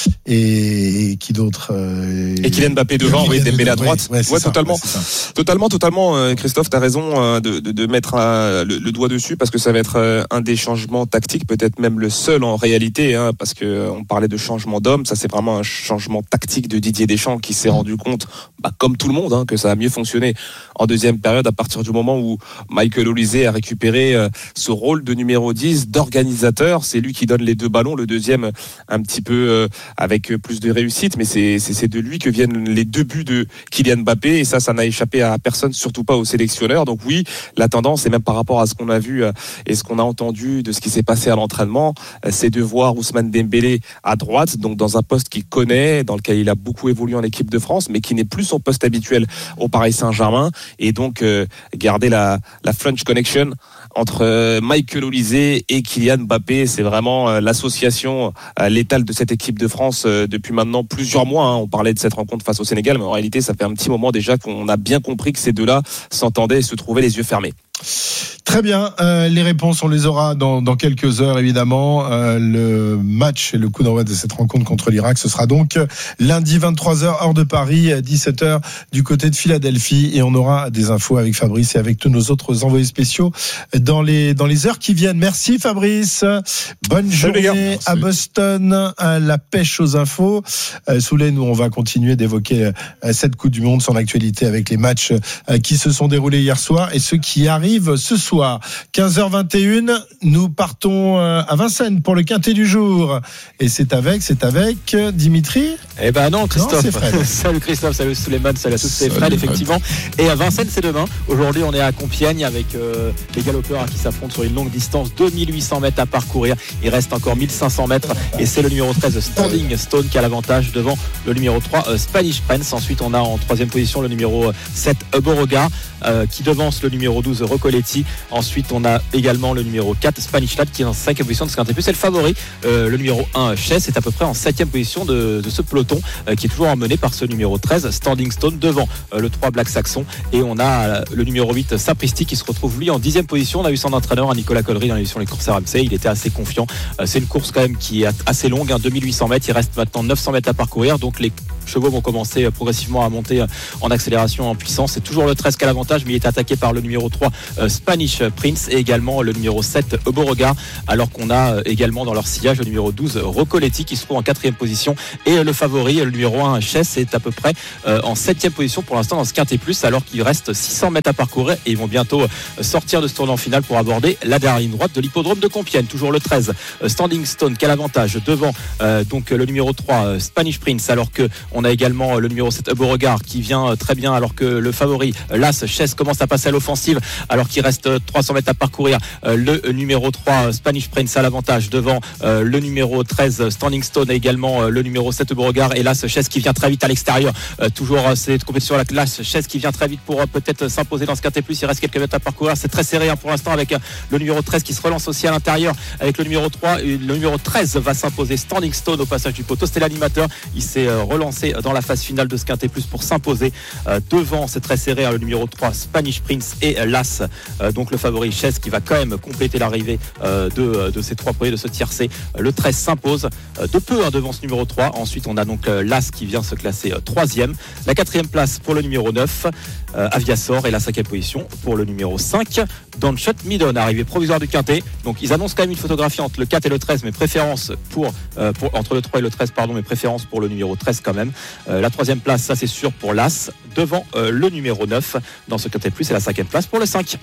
et, et qui d'autre euh, et Kylian Mbappé devant, oui, Dembélé à droite. Ouais, ouais, ouais totalement, ouais, totalement, totalement. Euh, Christophe, t'as raison euh, de, de, de mettre euh, le, le doigt dessus parce que ça va être euh, un des changements tactiques, peut-être même le seul en réalité, hein, parce que euh, on parlait de changement d'homme, ça c'est vraiment un changement tactique de Didier Deschamps qui s'est rendu compte, bah, comme tout le monde, hein, que ça a mieux fonctionné en deuxième période à partir du moment où Michael Olise a récupéré euh, ce rôle de numéro dix, d'organisateur. C'est lui qui donne les deux ballons, le deuxième un petit peu euh, avec plus de réussite, mais c'est, c'est, c'est de lui que viennent les deux buts de Kylian Mbappé, et ça, ça n'a échappé à personne, surtout pas au sélectionneur. Donc oui, la tendance, et même par rapport à ce qu'on a vu euh, et ce qu'on a entendu de ce qui s'est passé à l'entraînement, euh, c'est de voir Ousmane Dembélé à droite, donc dans un poste qu'il connaît, dans lequel il a beaucoup évolué en équipe de France, mais qui n'est plus son poste habituel au Paris Saint-Germain, et donc euh, garder la, la French Connection entre Michael Olise et Kylian Mbappé. C'est vraiment euh, l'association euh, létale de cette équipe de France euh, depuis maintenant plusieurs mois, hein. On parlait de cette rencontre face au Sénégal, mais en réalité ça fait un petit moment déjà qu'on a bien compris que ces deux-là s'entendaient et se trouvaient les yeux fermés. Très bien, euh, les réponses on les aura dans, dans quelques heures évidemment. Euh, le match et le coup d'envoi de cette rencontre contre l'Irak, ce sera donc lundi vingt-trois heures heure de Paris, dix-sept heures du côté de Philadelphie, et on aura des infos avec Fabrice et avec tous nos autres envoyés spéciaux dans les, dans les heures qui viennent. Merci Fabrice, bonne journée à Boston, à la pêche aux infos. Euh, Souley, nous on va continuer d'évoquer euh, cette Coupe du Monde, son actualité avec les matchs euh, qui se sont déroulés hier soir et ceux qui arrivent ce soir. quinze heures vingt et une, nous partons à Vincennes pour le quintet du jour. Et c'est avec, c'est avec Dimitri. Eh ben non, Christophe. Non, c'est Fred. Salut Christophe, salut Souleymane, salut à tous, c'est Fred, effectivement. Et à Vincennes, c'est demain. Aujourd'hui, on est à Compiègne avec euh, les galopeurs qui s'affrontent sur une longue distance, deux mille huit cents mètres à parcourir. Il reste encore mille cinq cents mètres et c'est le numéro treize, Standing Stone, qui a l'avantage devant le numéro trois, euh, Spanish Prince. Ensuite, on a en troisième position le numéro sept, Beauregard, euh, qui devance le numéro douze, Recoletti. Ensuite, on a également le numéro quatre, Spanish Lad, qui est en cinquième position de ce quintet plus. C'est le favori. Euh, le numéro un, Chess, est à peu près en septième position de, de ce peloton, euh, qui est toujours emmené par ce numéro treize, Standing Stone, devant euh, le trois, Black Saxon. Et on a euh, le numéro huit, Sapristi, qui se retrouve lui en dixième position. On a eu son entraîneur, à Nicolas Collery, dans l'émission Les Courses R M C. Il était assez confiant. Euh, c'est une course quand même qui est assez longue, hein, deux mille huit cents mètres. Il reste maintenant neuf cents mètres à parcourir. Donc les chevaux vont commencer progressivement à monter en accélération, en puissance. C'est toujours le treize qui a l'avantage, mais il est attaqué par le numéro trois, euh, Spanish Prince, et également le numéro sept, Beauregard, alors qu'on a également dans leur sillage le numéro douze, Roccoletti, qui se trouve en quatrième position, et le favori, le numéro un, Chess, est à peu près euh, en septième position pour l'instant dans ce quintet plus, alors qu'il reste six cents mètres à parcourir, et ils vont bientôt sortir de ce tournant final pour aborder la dernière ligne droite de l'hippodrome de Compiègne. Toujours le treize, euh, Standing Stone, qui a l'avantage devant euh, donc le numéro trois, euh, Spanish Prince, alors que on a également le numéro sept, Beauregard, qui vient très bien, alors que le favori, l'As, Chess, commence à passer à l'offensive, alors qu'il reste trois cents mètres à parcourir. Euh, le numéro trois, Spanish Prince, a l'avantage devant euh, le numéro treize, Standing Stone, et également euh, le numéro sept, Beauregard, et l'As, Chess, qui vient très vite à l'extérieur. Euh, toujours euh, cette compétition, l'As, Chess, qui vient très vite pour euh, peut-être s'imposer dans ce quintet plus. Il reste quelques mètres à parcourir. C'est très serré, hein, pour l'instant, avec euh, le numéro treize qui se relance aussi à l'intérieur avec le numéro trois. Et le numéro treize va s'imposer, Standing Stone, au passage du poteau. C'était l'animateur. Il s'est euh, relancé dans la phase finale de ce quintet plus pour s'imposer euh, devant. C'est très serré, hein, le numéro trois, Spanish Prince, et euh, l'As, euh, donc le favori Chess, qui va quand même compléter l'arrivée euh, de, de ces trois premiers, de ce tiercé. Euh, le treize s'impose euh, de peu, hein, devant ce numéro trois. Ensuite, on a donc euh, l'As qui vient se classer euh, troisième. La quatrième place pour le numéro neuf, euh, Aviasor, et la cinquième position pour le numéro cinq, Downshot Midon, arrivée provisoire du quintet. Donc ils annoncent quand même une photographie entre le quatre et le treize, mais préférence pour, euh, pour entre le trois et le treize, pardon, mais préférence pour le numéro treize quand même. Euh, la troisième place, ça c'est sûr, pour l'As, devant euh, le numéro neuf dans ce quintet plus, et la cinquième place pour le cinq.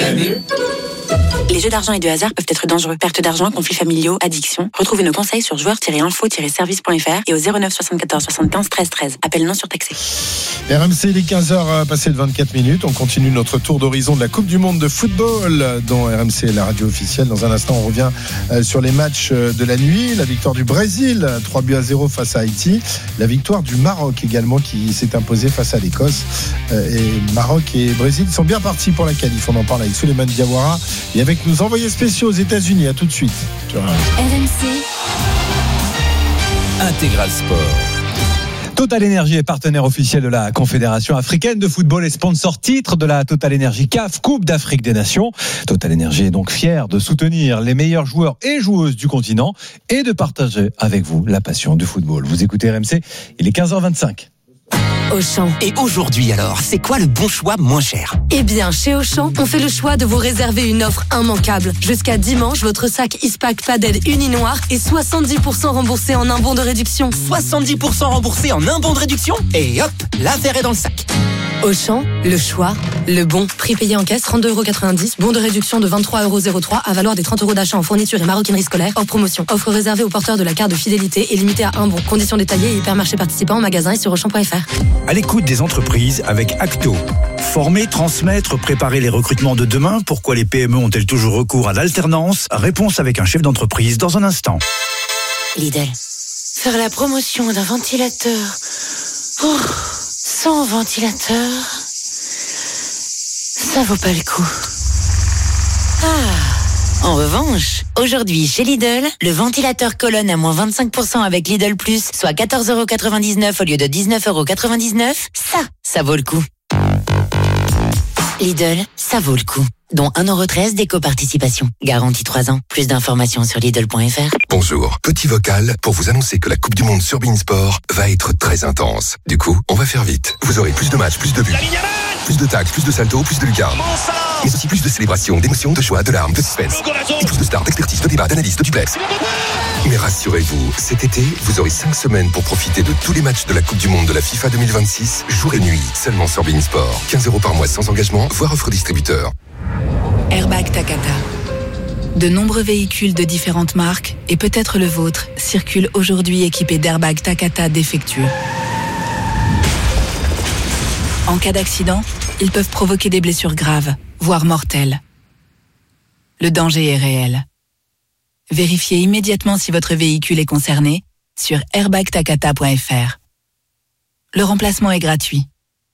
Les jeux d'argent et de hasard peuvent être dangereux. Perte d'argent, conflits familiaux, addiction. Retrouvez nos conseils sur joueurs tiret info tiret service point f r et au zéro neuf soixante-quatorze soixante-quinze treize treize. Appel non surtaxé. R M C, il est quinze heures passées de vingt-quatre minutes. On continue notre tour d'horizon de la Coupe du Monde de football dont R M C est la radio officielle. Dans un instant, on revient sur les matchs de la nuit. La victoire du Brésil, trois buts à zéro face à Haïti. La victoire du Maroc également, qui s'est imposée face à l'Écosse. Et Maroc et Brésil sont bien partis pour la qualif. On en parle avec Souleymane Diawara et avec nos envoyés spéciaux aux États-Unis. À tout de suite. R M C Intégral Sport. Total Energy est partenaire officiel de la Confédération africaine de football et sponsor titre de la Total Energy C A F Coupe d'Afrique des Nations. Total Energy est donc fier de soutenir les meilleurs joueurs et joueuses du continent et de partager avec vous la passion du football. Vous écoutez R M C, il est quinze heures vingt-cinq. Auchan. Et aujourd'hui alors, c'est quoi le bon choix moins cher ? Eh bien, chez Auchan, on fait le choix de vous réserver une offre immanquable. Jusqu'à dimanche, votre sac Ispac Padel uni noir est soixante-dix pour cent remboursé en un bon de réduction. soixante-dix pour cent remboursé en un bon de réduction ? Et hop, l'affaire est dans le sac. Auchan, le choix, le bon. Prix payé en caisse, trente-deux euros quatre-vingt-dix. Bon de réduction de vingt-trois euros zéro trois à valoir des trente euros d'achat en fourniture et maroquinerie scolaire. Hors promotion. Offre réservée aux porteurs de la carte de fidélité et limitée à un bon. Conditions détaillées et hypermarchés participants en magasin et sur auchan point f r. À l'écoute des entreprises avec Acto. Former, transmettre, préparer les recrutements de demain. Pourquoi les P M E ont-elles toujours recours à l'alternance ? Réponse avec un chef d'entreprise dans un instant. Lidl. Faire la promotion d'un ventilateur. Oh, sans ventilateur, ça vaut pas le coup. Ah. En revanche, aujourd'hui chez Lidl, le ventilateur colonne à moins vingt-cinq pour cent avec Lidl Plus, soit quatorze euros quatre-vingt-dix-neuf au lieu de dix-neuf euros quatre-vingt-dix-neuf. Ça, ça vaut le coup. Lidl, ça vaut le coup. Dont un euro treize d'éco-participation. Garantie trois ans. Plus d'informations sur Lidl point f r. Bonjour, petit vocal pour vous annoncer que la Coupe du Monde sur Beansport va être très intense. Du coup, on va faire vite. Vous aurez plus de matchs, plus de buts, plus de tacles, plus de saltos, plus de lucarnes. Mais aussi plus de célébrations, d'émotions, de joie, de larmes, de suspense. Et plus de stars, d'expertise, de débat, d'analyse, de duplex. Mais rassurez-vous, cet été, vous aurez cinq semaines pour profiter de tous les matchs de la Coupe du Monde de la FIFA deux mille vingt-six, jour et nuit, seulement sur Beansport. quinze euros par mois sans engagement, voire offre distributeur. Airbag Takata. De nombreux véhicules de différentes marques, et peut-être le vôtre, circulent aujourd'hui équipés d'airbags Takata défectueux. En cas d'accident, ils peuvent provoquer des blessures graves, voire mortelles. Le danger est réel. Vérifiez immédiatement si votre véhicule est concerné sur airbag takata point f r. Le remplacement est gratuit.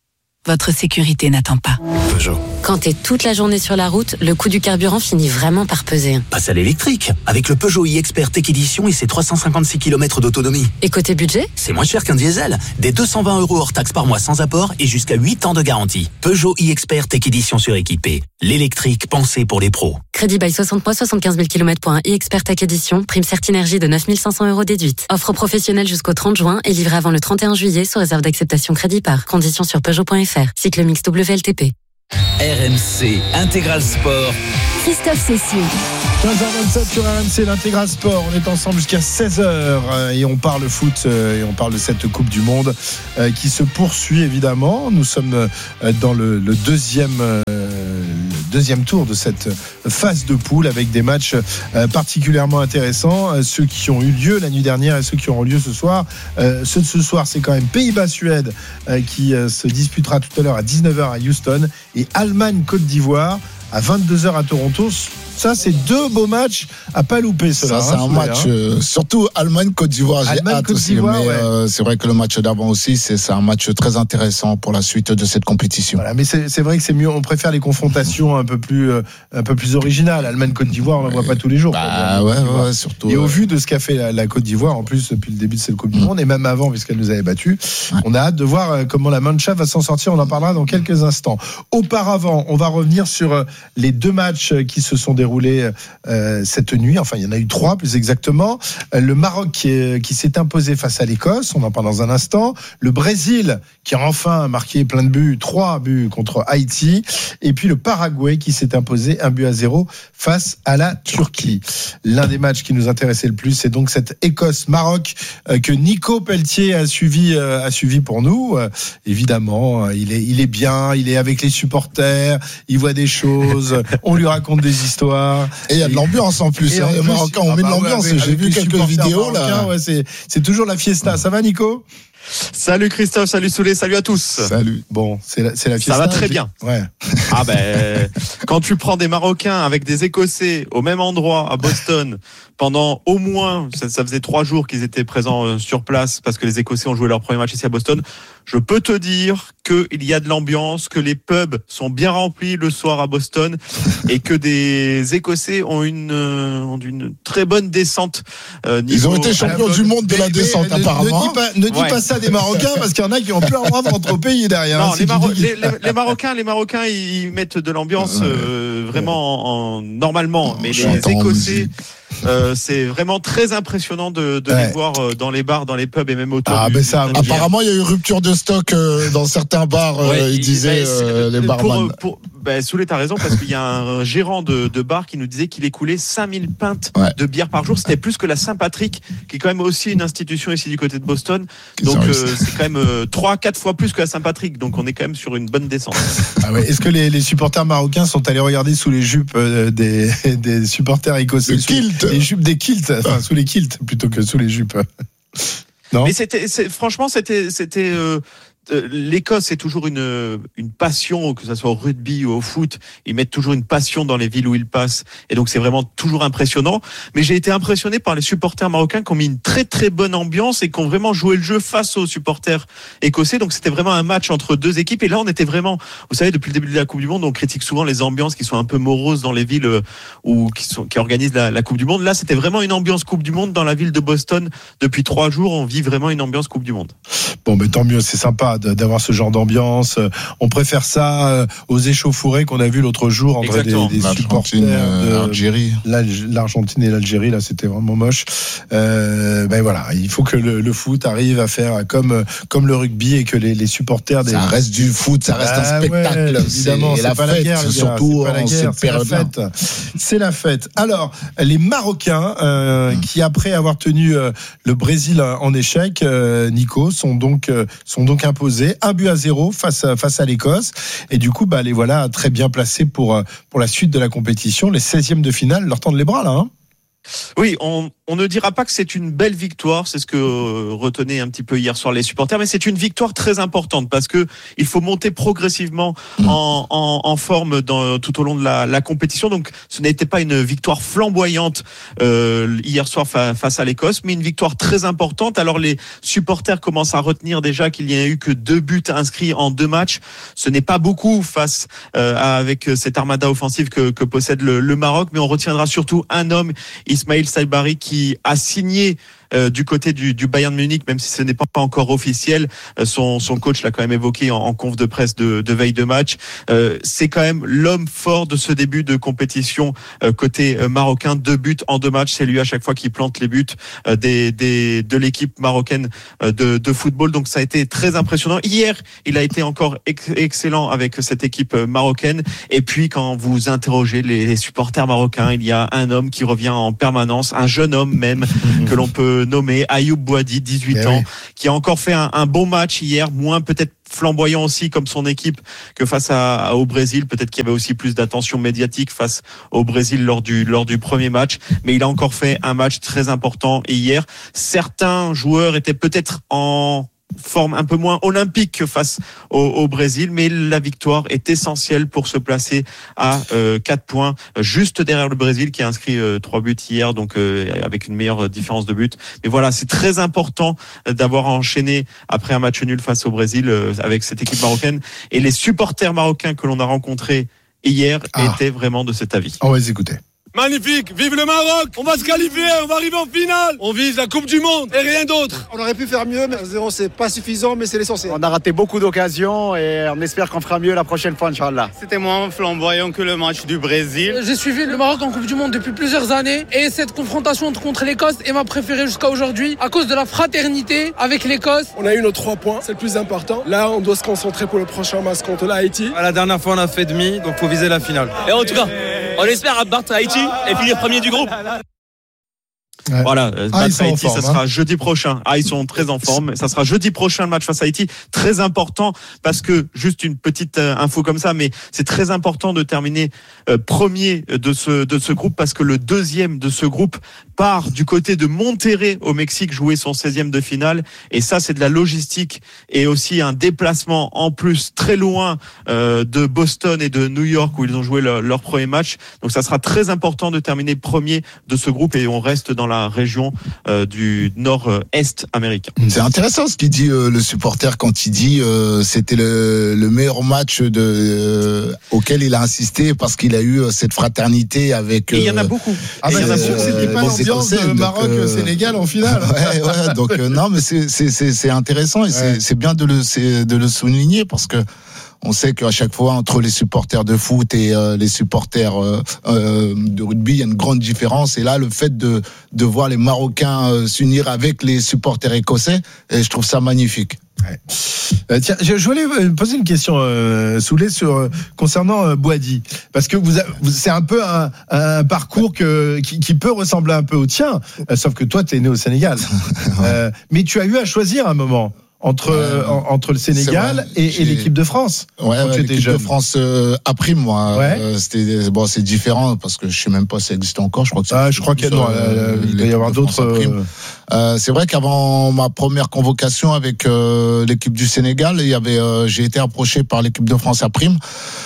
votre sécurité n'attend pas. Peugeot. Quand t'es toute la journée sur la route, le coût du carburant finit vraiment par peser. Passe à l'électrique, avec le Peugeot e-Expert Tech Edition et ses trois cent cinquante-six kilomètres d'autonomie. Et côté budget ? C'est moins cher qu'un diesel. Des deux cent vingt euros hors taxe par mois sans apport et jusqu'à huit ans de garantie. Peugeot e-Expert Tech Edition suréquipé. L'électrique pensé pour les pros. Crédit bail soixante mois, soixante-quinze mille kilomètres pour un e-Expert Tech Edition. Prime Certinergie de neuf mille cinq cents euros déduite. Offre professionnelle jusqu'au trente juin et livrée avant le trente et un juillet sous réserve d'acceptation crédit par. Conditions sur Peugeot point F R. Cycle mix W L T P. R M C Intégral Sport. Christophe Cessieux. quinze heures vingt-sept sur R M C, l'Intégral Sport. On est ensemble jusqu'à seize heures et on parle foot et on parle de cette Coupe du Monde qui se poursuit évidemment. Nous sommes dans le, le deuxième, le deuxième tour de cette phase de poule avec des matchs particulièrement intéressants. Ceux qui ont eu lieu la nuit dernière et ceux qui auront lieu ce soir. Ceux de ce soir, c'est quand même Pays-Bas-Suède qui se disputera tout à l'heure à dix-neuf heures à Houston et Allemagne-Côte d'Ivoire à vingt-deux heures à Toronto. Ça, c'est deux beaux matchs à pas louper. Ça, c'est un match, euh, surtout Allemagne-Côte d'Ivoire, j'ai Allemagne, hâte Côte aussi. d'Ivoire, mais ouais. euh, c'est vrai que le match d'avant aussi, c'est, c'est un match très intéressant pour la suite de cette compétition. Voilà, mais c'est, c'est vrai que c'est mieux. On préfère les confrontations un peu plus, euh, un peu plus originales. Allemagne-Côte d'Ivoire, on ne voit pas tous les jours. Bah, ouais, ouais, surtout. Et euh... au vu de ce qu'a fait la, la Côte d'Ivoire, en plus depuis le début de cette Coupe du Monde, et même avant, puisqu'elle nous avait battus, ouais. On a hâte de voir comment la Mannschaft va s'en sortir. On en parlera dans quelques instants. Auparavant, on va revenir sur les deux matchs qui se sont déroulés euh, cette nuit. Enfin, il y en a eu trois plus exactement. Le Maroc qui, qui s'est imposé face à l'Écosse, on en parle dans un instant. Le Brésil qui a enfin marqué plein de buts, trois buts contre Haïti. Et puis le Paraguay qui s'est imposé un but à zéro face à la Turquie. L'un des matchs qui nous intéressait le plus, c'est donc cette Écosse-Maroc euh, que Nico Pelletier a suivi, euh, a suivi pour nous. Euh, évidemment, il est, il est bien, il est avec les supporters, il voit des choses, on lui raconte des histoires. Et il y a de l'ambiance en plus. Hein, les Marocains ont ah mis bah de l'ambiance. Ouais, avec, J'ai avec vu quelques vidéos là. Ouais, c'est, c'est toujours la fiesta. Ça va, Nico ? Salut Christophe, salut Soulé, salut à tous. Salut. Bon, c'est la, c'est la fiesta. Ça va très bien. Ouais. Ah ben, quand tu prends des Marocains avec des Écossais au même endroit à Boston pendant au moins, ça, ça faisait trois jours qu'ils étaient présents sur place parce que les Écossais ont joué leur premier match ici à Boston. Je peux te dire qu'il y a de l'ambiance, que les pubs sont bien remplis le soir à Boston et que des Écossais ont une, ont une très bonne descente. Euh, niveau... Ils ont été champions du monde de la descente mais, apparemment. Ne dis pas, ne dis ouais. pas ça des Marocains parce qu'il y en a qui ont plus le droit de rentrer au pays derrière. Non, hein, les, Maro- dis... les, les, les Marocains, les Marocains, ils mettent de l'ambiance euh, vraiment en, en, normalement, mais les Écossais. Euh, c'est vraiment très impressionnant de, de ouais. les voir euh, dans les bars, dans les pubs et même autour. Ah, du, ben ça, du apparemment, il y a eu rupture de stock euh, dans certains bars. Euh, ouais, ils disaient euh, les barman. Pour, pour, ben, Soulé, t'as raison parce qu'il y a un gérant de, de bar qui nous disait qu'il écoulait cinq mille pintes ouais. de bière par jour. C'était plus que la Saint-Patrick, qui est quand même aussi une institution ici du côté de Boston. Donc euh, c'est quand même euh, trois, quatre fois plus que la Saint-Patrick. Donc on est quand même sur une bonne descente. Ah ouais. Est-ce que les, les supporters marocains sont allés regarder sous les jupes euh, des, des supporters écossais, sous les jupes des kilts, enfin sous les kilts plutôt que sous les jupes? Non. Mais c'était, c'est, franchement, c'était, c'était. Euh, L'Écosse c'est toujours une une passion, que ce soit au rugby ou au foot, ils mettent toujours une passion dans les villes où ils passent, et donc c'est vraiment toujours impressionnant. Mais j'ai été impressionné par les supporters marocains qui ont mis une très très bonne ambiance et qui ont vraiment joué le jeu face aux supporters écossais. Donc c'était vraiment un match entre deux équipes, et là on était vraiment, vous savez, depuis le début de la Coupe du Monde, on critique souvent les ambiances qui sont un peu moroses dans les villes où qui sont qui organisent la, la Coupe du Monde. Là c'était vraiment une ambiance Coupe du Monde dans la ville de Boston. Depuis trois jours, on vit vraiment une ambiance Coupe du Monde. Bon, mais tant mieux, c'est sympa d'avoir ce genre d'ambiance. On préfère ça aux échauffourées qu'on a vu l'autre jour entre des, des supporters de l'Algérie. L'Argentine et l'Algérie, là, c'était vraiment moche. Euh, ben voilà, il faut que le, le foot arrive à faire comme comme le rugby et que les, les supporters des... Ça reste du foot, ça reste ah un spectacle. Ouais, évidemment, c'est, c'est la pas fête, la guerre, surtout en cette période. C'est la fête. Alors, les Marocains euh, hum. qui après avoir tenu euh, le Brésil en échec, euh, Nico, sont donc euh, sont donc imposés un but à zéro face à, face à l'Écosse, et du coup bah les voilà très bien placés pour pour la suite de la compétition. Les seizièmes de finale leur tendent les bras là, hein. Oui, on on ne dira pas que c'est une belle victoire, c'est ce que euh, retenaient un petit peu hier soir les supporters, mais c'est une victoire très importante parce que il faut monter progressivement en, en, en forme dans, tout au long de la, la compétition. Donc ce n'était pas une victoire flamboyante euh, hier soir fa, face à l'Écosse, mais une victoire très importante. Alors les supporters commencent à retenir déjà qu'il n'y a eu que deux buts inscrits en deux matchs. Ce n'est pas beaucoup face euh, à, avec cette armada offensive que, que possède le, le Maroc, mais on retiendra surtout un homme, Ismail Saibari, qui qui a signé euh, du côté du, du Bayern Munich, même si ce n'est pas, pas encore officiel. Euh, son, son coach l'a quand même évoqué en, en conf de presse de, de veille de match. Euh, c'est quand même l'homme fort de ce début de compétition euh, côté euh, marocain. Deux buts en deux matchs, c'est lui à chaque fois qui plante les buts euh, des, des, de l'équipe marocaine euh, de, de football. Donc ça a été très impressionnant. Hier, il a été encore ex- excellent avec cette équipe euh, marocaine. Et puis quand vous interrogez les, les supporters marocains, il y a un homme qui revient en permanence, un jeune homme même que l'on peut nommer, Ayoub Boadi, dix-huit eh ans, oui. qui a encore fait un, un bon match hier, moins peut-être flamboyant aussi comme son équipe que face à, à, au Brésil. Peut-être qu'il y avait aussi plus d'attention médiatique face au Brésil lors du, lors du premier match, mais il a encore fait un match très important. Et hier, certains joueurs étaient peut-être en forme un peu moins olympique que face au, au Brésil, mais la victoire est essentielle pour se placer à euh, quatre points, juste derrière le Brésil qui a inscrit euh, trois buts hier, donc euh, avec une meilleure différence de but. Mais voilà, c'est très important d'avoir enchaîné après un match nul face au Brésil euh, avec cette équipe marocaine. Et les supporters marocains que l'on a rencontrés hier ah. étaient vraiment de cet avis. On va les écouter. Magnifique, vive le Maroc, on va se qualifier, on va arriver en finale, on vise la Coupe du Monde et rien d'autre. On aurait pu faire mieux, mais zéro c'est pas suffisant, mais c'est l'essentiel. On a raté beaucoup d'occasions et on espère qu'on fera mieux la prochaine fois, Inch'Allah. C'était moins flamboyant que le match du Brésil. J'ai suivi le Maroc en Coupe du Monde depuis plusieurs années et cette confrontation contre l'Écosse est ma préférée jusqu'à aujourd'hui à cause de la fraternité avec l'Écosse. On a eu nos trois points, c'est le plus important. Là, on doit se concentrer pour le prochain match contre l'Haïti. La dernière fois, on a fait demi, donc faut viser la finale. Et en tout cas, on espère battre Haïti et finir premier du groupe. Ouais. Voilà, ah, match Haïti, forme, ça sera hein. jeudi prochain. Ah, ils sont très en forme. Ça sera jeudi prochain le match face à Haïti. Très important parce que, juste une petite euh, info comme ça, mais c'est très important de terminer euh, premier de ce, de ce groupe parce que le deuxième de ce groupe part du côté de Monterrey au Mexique jouer son seizième de finale. Et ça, c'est de la logistique et aussi un déplacement en plus très loin euh, de Boston et de New York où ils ont joué leur, leur premier match. Donc ça sera très important de terminer premier de ce groupe et on reste dans la région euh, du nord-est américain. C'est intéressant ce qu'il dit euh, le supporter quand il dit euh, c'était le, le meilleur match de, euh, auquel il a insisté parce qu'il a eu euh, cette fraternité avec. Euh, et il y en a beaucoup. Ah bah, c'est sûr, c'était pas l'ambiance de Maroc-Sénégal euh, en finale. Ouais, ouais, donc euh, non, mais c'est c'est c'est, c'est intéressant et ouais. c'est c'est bien de le c'est, de le souligner parce que. On sait qu'à chaque fois, entre les supporters de foot et euh, les supporters euh, euh, de rugby, il y a une grande différence. Et là, le fait de, de voir les Marocains euh, s'unir avec les supporters écossais, et je trouve ça magnifique. Ouais. Euh, tiens, je, je voulais poser une question, euh, Soulé, sur euh, concernant euh, Boadi, parce que vous, a, vous, c'est un peu un, un parcours que, qui, qui peut ressembler un peu au tien, euh, sauf que toi, tu es né au Sénégal, euh, mais tu as eu à choisir un moment. Entre, euh, en, entre le Sénégal et, et l'équipe de France. Ouais, ouais l'équipe jeune. de France euh, a pris moi. Ouais. Euh, c'était bon, c'est différent parce que je sais même pas si ça existe encore. Je crois que c'est ah, je crois qu'il y a, euh, il doit y avoir d'autres. Euh... Euh, c'est vrai qu'avant ma première convocation avec euh, l'équipe du Sénégal, il y avait, euh, j'ai été approché par l'équipe de France à prime.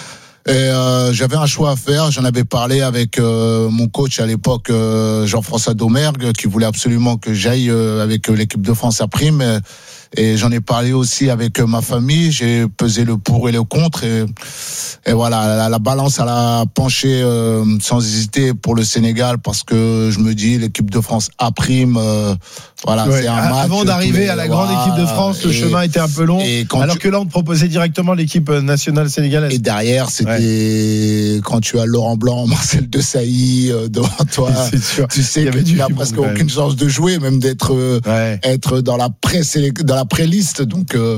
Et euh, j'avais un choix à faire. J'en avais parlé avec euh, mon coach à l'époque, euh, Jean-François Domergue, qui voulait absolument que j'aille euh, avec l'équipe de France à prime. Et, et j'en ai parlé aussi avec ma famille. J'ai pesé le pour et le contre. Et, et voilà, la, la balance elle a penché euh, sans hésiter pour le Sénégal parce que je me dis l'équipe de France à prime. Euh, voilà, ouais, c'est un match. Avant d'arriver les, à la grande voilà, équipe de France, le et, chemin était un peu long. Alors tu... que là, on te proposait directement l'équipe nationale sénégalaise. Et derrière, c'était ouais. quand tu as Laurent Blanc, Marcel Desailly euh, devant toi. C'est sûr. Tu sais que tu n'as presque aucune chance de jouer, même d'être euh, ouais. être dans la pré dans la pré-liste. Donc euh,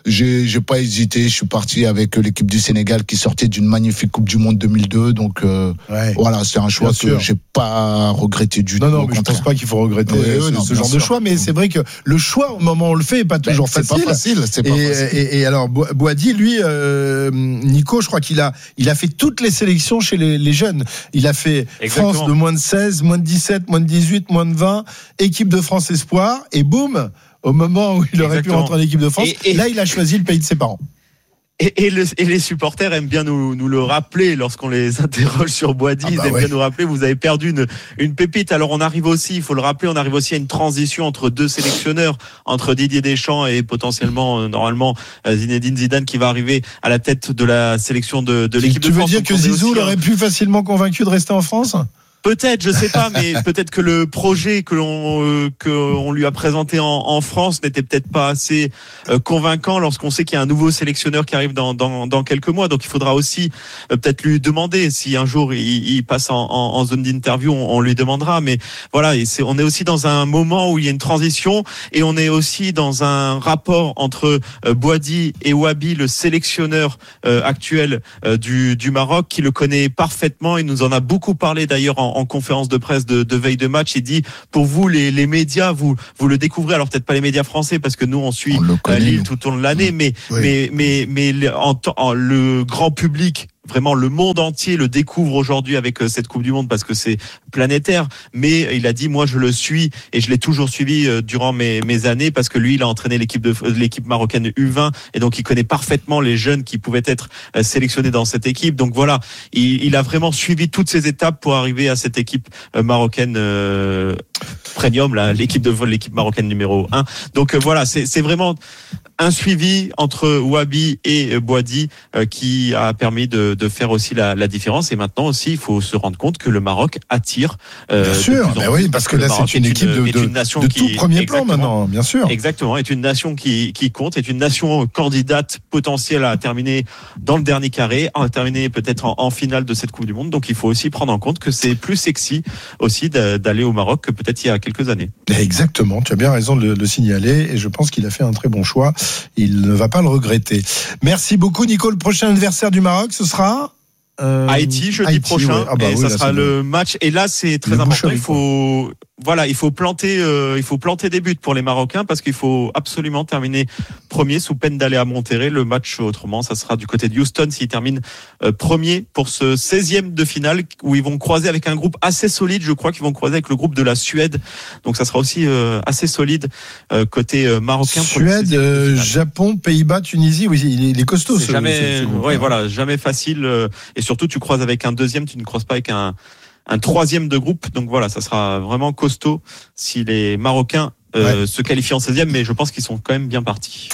j'ai, j'ai pas hésité. Je suis parti avec l'équipe du Sénégal qui sortait d'une magnifique Coupe du Monde deux mille deux. Donc euh, ouais. voilà, c'est un choix Bien que sûr. j'ai pas regretté du non, tout. Non, non, mais je pense pas qu'il faut regretter ouais, ce, non, ce genre sûr. de choix. Mais c'est vrai que le choix au moment où on le fait est pas toujours ben, facile. C'est pas facile. C'est pas et, facile. Et, et alors Boady, lui, euh, Nico, je crois qu'il a, il a fait toutes les sélections chez les, les jeunes. Il a fait Exactement. France de moins de seize, moins de dix-sept, moins de dix-huit, moins de vingt, équipe de France espoir, et boum, au moment où il aurait Exactement. pu rentrer en équipe de France, et, et... là il a choisi le pays de ses parents. Et, et, le, et les supporters aiment bien nous, nous le rappeler lorsqu'on les interroge sur Boady. Ah bah ils aiment ouais. bien nous rappeler, vous avez perdu une, une pépite. Alors on arrive aussi, il faut le rappeler, on arrive aussi à une transition entre deux sélectionneurs, entre Didier Deschamps et potentiellement, euh, normalement, euh, Zinedine Zidane qui va arriver à la tête de la sélection de, de l'équipe tu de France. Tu veux dire que Zizou l'aurait un... pu facilement convaincu de rester en France ? Peut-être, je sais pas, mais peut-être que le projet que l'on euh, que on lui a présenté en, en France n'était peut-être pas assez euh, convaincant lorsqu'on sait qu'il y a un nouveau sélectionneur qui arrive dans dans, dans quelques mois. Donc il faudra aussi euh, peut-être lui demander si un jour il, il passe en, en, en zone d'interview, on, on lui demandera. Mais voilà, et c'est, on est aussi dans un moment où il y a une transition et on est aussi dans un rapport entre euh, Boady et Wabi, le sélectionneur euh, actuel euh, du du Maroc, qui le connaît parfaitement. Il nous en a beaucoup parlé d'ailleurs en en conférence de presse de, de veille de match. Il dit, pour vous, les, les médias, vous, vous le découvrez. Alors peut-être pas les médias français, parce que nous, on suit on Lille tout au long de l'année, mais, oui. mais, mais, mais, mais en, en, le grand public, vraiment le monde entier le découvre aujourd'hui avec cette Coupe du Monde parce que c'est planétaire. Mais il a dit, moi je le suis et je l'ai toujours suivi durant mes, mes années parce que lui il a entraîné l'équipe de l'équipe marocaine U vingt et donc il connaît parfaitement les jeunes qui pouvaient être sélectionnés dans cette équipe. Donc voilà, il, il a vraiment suivi toutes ces étapes pour arriver à cette équipe marocaine euh, premium, là, l'équipe de vol, l'équipe marocaine numéro un. Donc euh, voilà, c'est, c'est vraiment un suivi entre Wabi et Boady euh, qui a permis de, de faire aussi la, la différence. Et maintenant aussi, il faut se rendre compte que le Maroc attire. Euh, bien sûr, mais oui, parce que là, c'est une équipe de, de, de tout premier plan maintenant, bien sûr. Exactement, est une nation qui, qui compte, est une nation candidate potentielle à terminer dans le dernier carré, à terminer peut-être en, en finale de cette Coupe du Monde. Donc il faut aussi prendre en compte que c'est plus sexy aussi d'aller au Maroc que peut-être il y a quelques années. Exactement, tu as bien raison de le, le signaler et je pense qu'il a fait un très bon choix. Il ne va pas le regretter. Merci beaucoup, Nico. Le prochain adversaire du Maroc, ce sera euh, Haïti jeudi Haïti, prochain. Ouais. Ah bah et oui, ça là, sera le match. Et là, c'est très important. Il faut, voilà, il faut planter, euh, il faut planter des buts pour les Marocains parce qu'il faut absolument terminer premier sous peine d'aller à Monterrey. Le match, autrement, ça sera du côté de Houston s'ils terminent euh, premier pour ce seizième de finale où ils vont croiser avec un groupe assez solide. Je crois qu'ils vont croiser avec le groupe de la Suède. Donc ça sera aussi euh, assez solide euh, côté euh, marocain. Suède, euh, Japon, Pays-Bas, Tunisie. Oui, il est costaud. C'est ce, jamais, ce, ce groupe, ouais, hein. Voilà, jamais facile. Euh, et surtout, tu croises avec un deuxième, tu ne croises pas avec un un troisième de groupe. Donc voilà, ça sera vraiment costaud si les Marocains euh, ouais. se qualifient en seizième, mais je pense qu'ils sont quand même bien partis.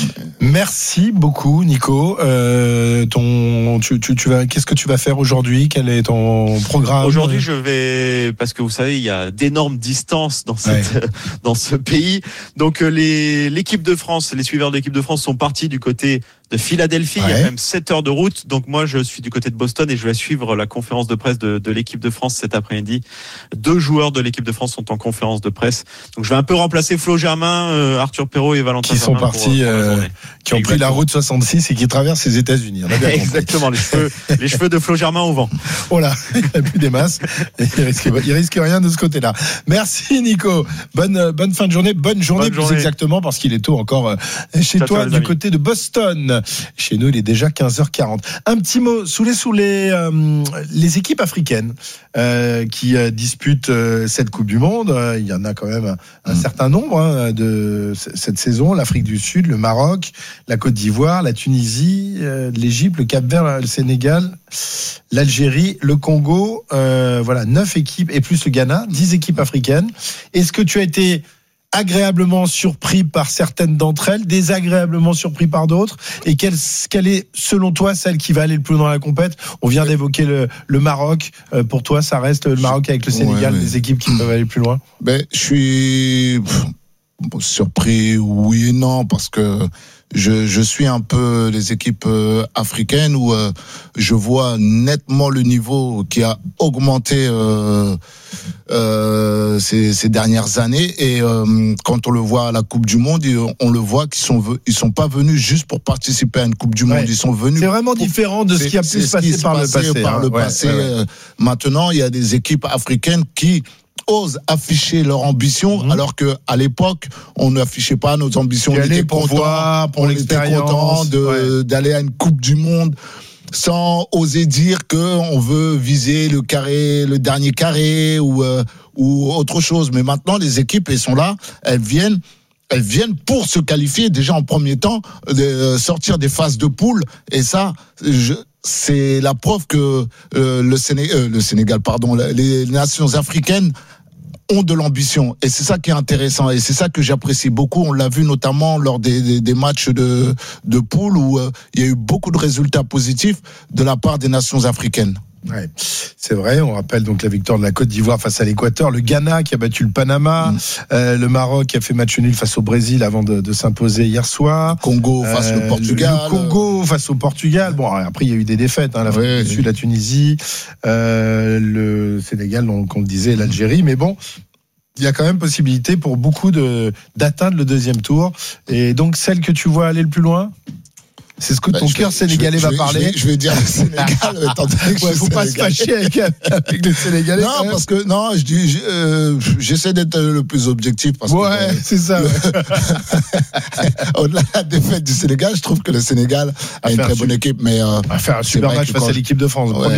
Merci beaucoup, Nico. Euh, ton, tu, tu, tu vas, qu'est-ce que tu vas faire aujourd'hui ? Quel est ton programme ? Aujourd'hui, je vais, parce que vous savez, il y a d'énormes distances dans cette, ouais. dans ce pays. Donc les, l'équipe de France, les suiveurs de l'équipe de France sont partis du côté de Philadelphie. Ouais. Il y a même sept heures de route. Donc moi, je suis du côté de Boston et je vais suivre la conférence de presse de, de l'équipe de France cet après-midi. Deux joueurs de l'équipe de France sont en conférence de presse. Donc je vais un peu remplacer Flo Germain, euh, Arthur Perrault et Valentin qui sont Germain partis, pour, pour euh, qui ont Exactement. pris la route soixante-six et qui traversent les États-Unis. On a bien Exactement, les cheveux, les cheveux de Flo Germain au vent. Oh là, il n'y a plus des masses. Il risque, il risque rien de ce côté-là. Merci Nico. Bonne, bonne fin de journée, bonne journée, bonne plus journée. Exactement parce qu'il est tôt encore chez ciao, toi ciao, du amis. Côté de Boston. Chez nous, il est déjà quinze heures quarante. Un petit mot sous les sous les euh, les équipes africaines euh, qui euh, disputent euh, cette Coupe du Monde. Euh, il y en a quand même un, un mmh. certain nombre hein, de c- cette saison. L'Afrique du Sud, le Maroc, la Côte d'Ivoire, la Tunisie, euh, l'Égypte, le Cap-Vert, le Sénégal, l'Algérie, le Congo. Euh, voilà, neuf équipes et plus le Ghana, dix équipes africaines. Est-ce que tu as été agréablement surpris par certaines d'entre elles, désagréablement surpris par d'autres, et quelle, quelle est, selon toi, celle qui va aller le plus loin dans la compète ? On vient d'évoquer le, le Maroc. Euh, pour toi, ça reste le Maroc avec le Sénégal, ouais, ouais. les équipes qui peuvent aller plus loin ? Ben, je suis surpris, oui et non, parce que je, je suis un peu les équipes euh, africaines où euh, je vois nettement le niveau qui a augmenté euh, euh, ces, ces dernières années. Et euh, quand on le voit à la Coupe du Monde, on le voit qu'ils sont ils sont pas venus juste pour participer à une Coupe du Monde. Ouais. Ils sont venus. C'est vraiment pour, différent de ce qui a pu se passer par le passé. Par hein. le ouais, passé. ouais, ouais. Euh, maintenant, il y a des équipes africaines qui osent afficher leur ambition, mmh. alors que à l'époque, on n'affichait pas nos ambitions. On était pour voir, pour l'expérience, de, ouais. d'aller à une Coupe du Monde sans oser dire que on veut viser le carré, le dernier carré ou euh, ou autre chose. Mais maintenant, les équipes, elles sont là, elles viennent. Elles viennent pour se qualifier déjà en premier temps, de sortir des phases de poule. Et ça, je, c'est la preuve que euh, le, Séné, euh, le Sénégal, pardon, les nations africaines ont de l'ambition. Et c'est ça qui est intéressant. Et c'est ça que j'apprécie beaucoup. On l'a vu notamment lors des, des, des matchs de, de poule où euh, il y a eu beaucoup de résultats positifs de la part des nations africaines. Ouais, c'est vrai. On rappelle donc la victoire de la Côte d'Ivoire face à l'Équateur, le Ghana qui a battu le Panama, mmh. euh, le Maroc qui a fait match nul face au Brésil avant de, de s'imposer hier soir. Congo face euh, au Portugal. Le Congo face au Portugal. Bon, après il y a eu des défaites. Hein, l'Afrique ouais, du Sud, oui. la Tunisie, euh, le Sénégal, donc on le disait, l'Algérie. Mais bon. Il y a quand même possibilité pour beaucoup de d'atteindre le deuxième tour. Et donc celle que tu vois aller le plus loin. C'est ce que ton bah, cœur sénégalais va vais, parler. Je vais, je vais dire le Sénégal. Étant donné que ouais, faut pas se fâcher avec, avec les Sénégalais. Non, parce que non, je dis, euh, j'essaie d'être le plus objectif. Parce ouais, que, c'est ça. Ouais. Au-delà de la défaite du Sénégal, je trouve que le Sénégal a, a une très bonne équipe, mais euh, à faire un super match face quand... à l'équipe de France. Ouais.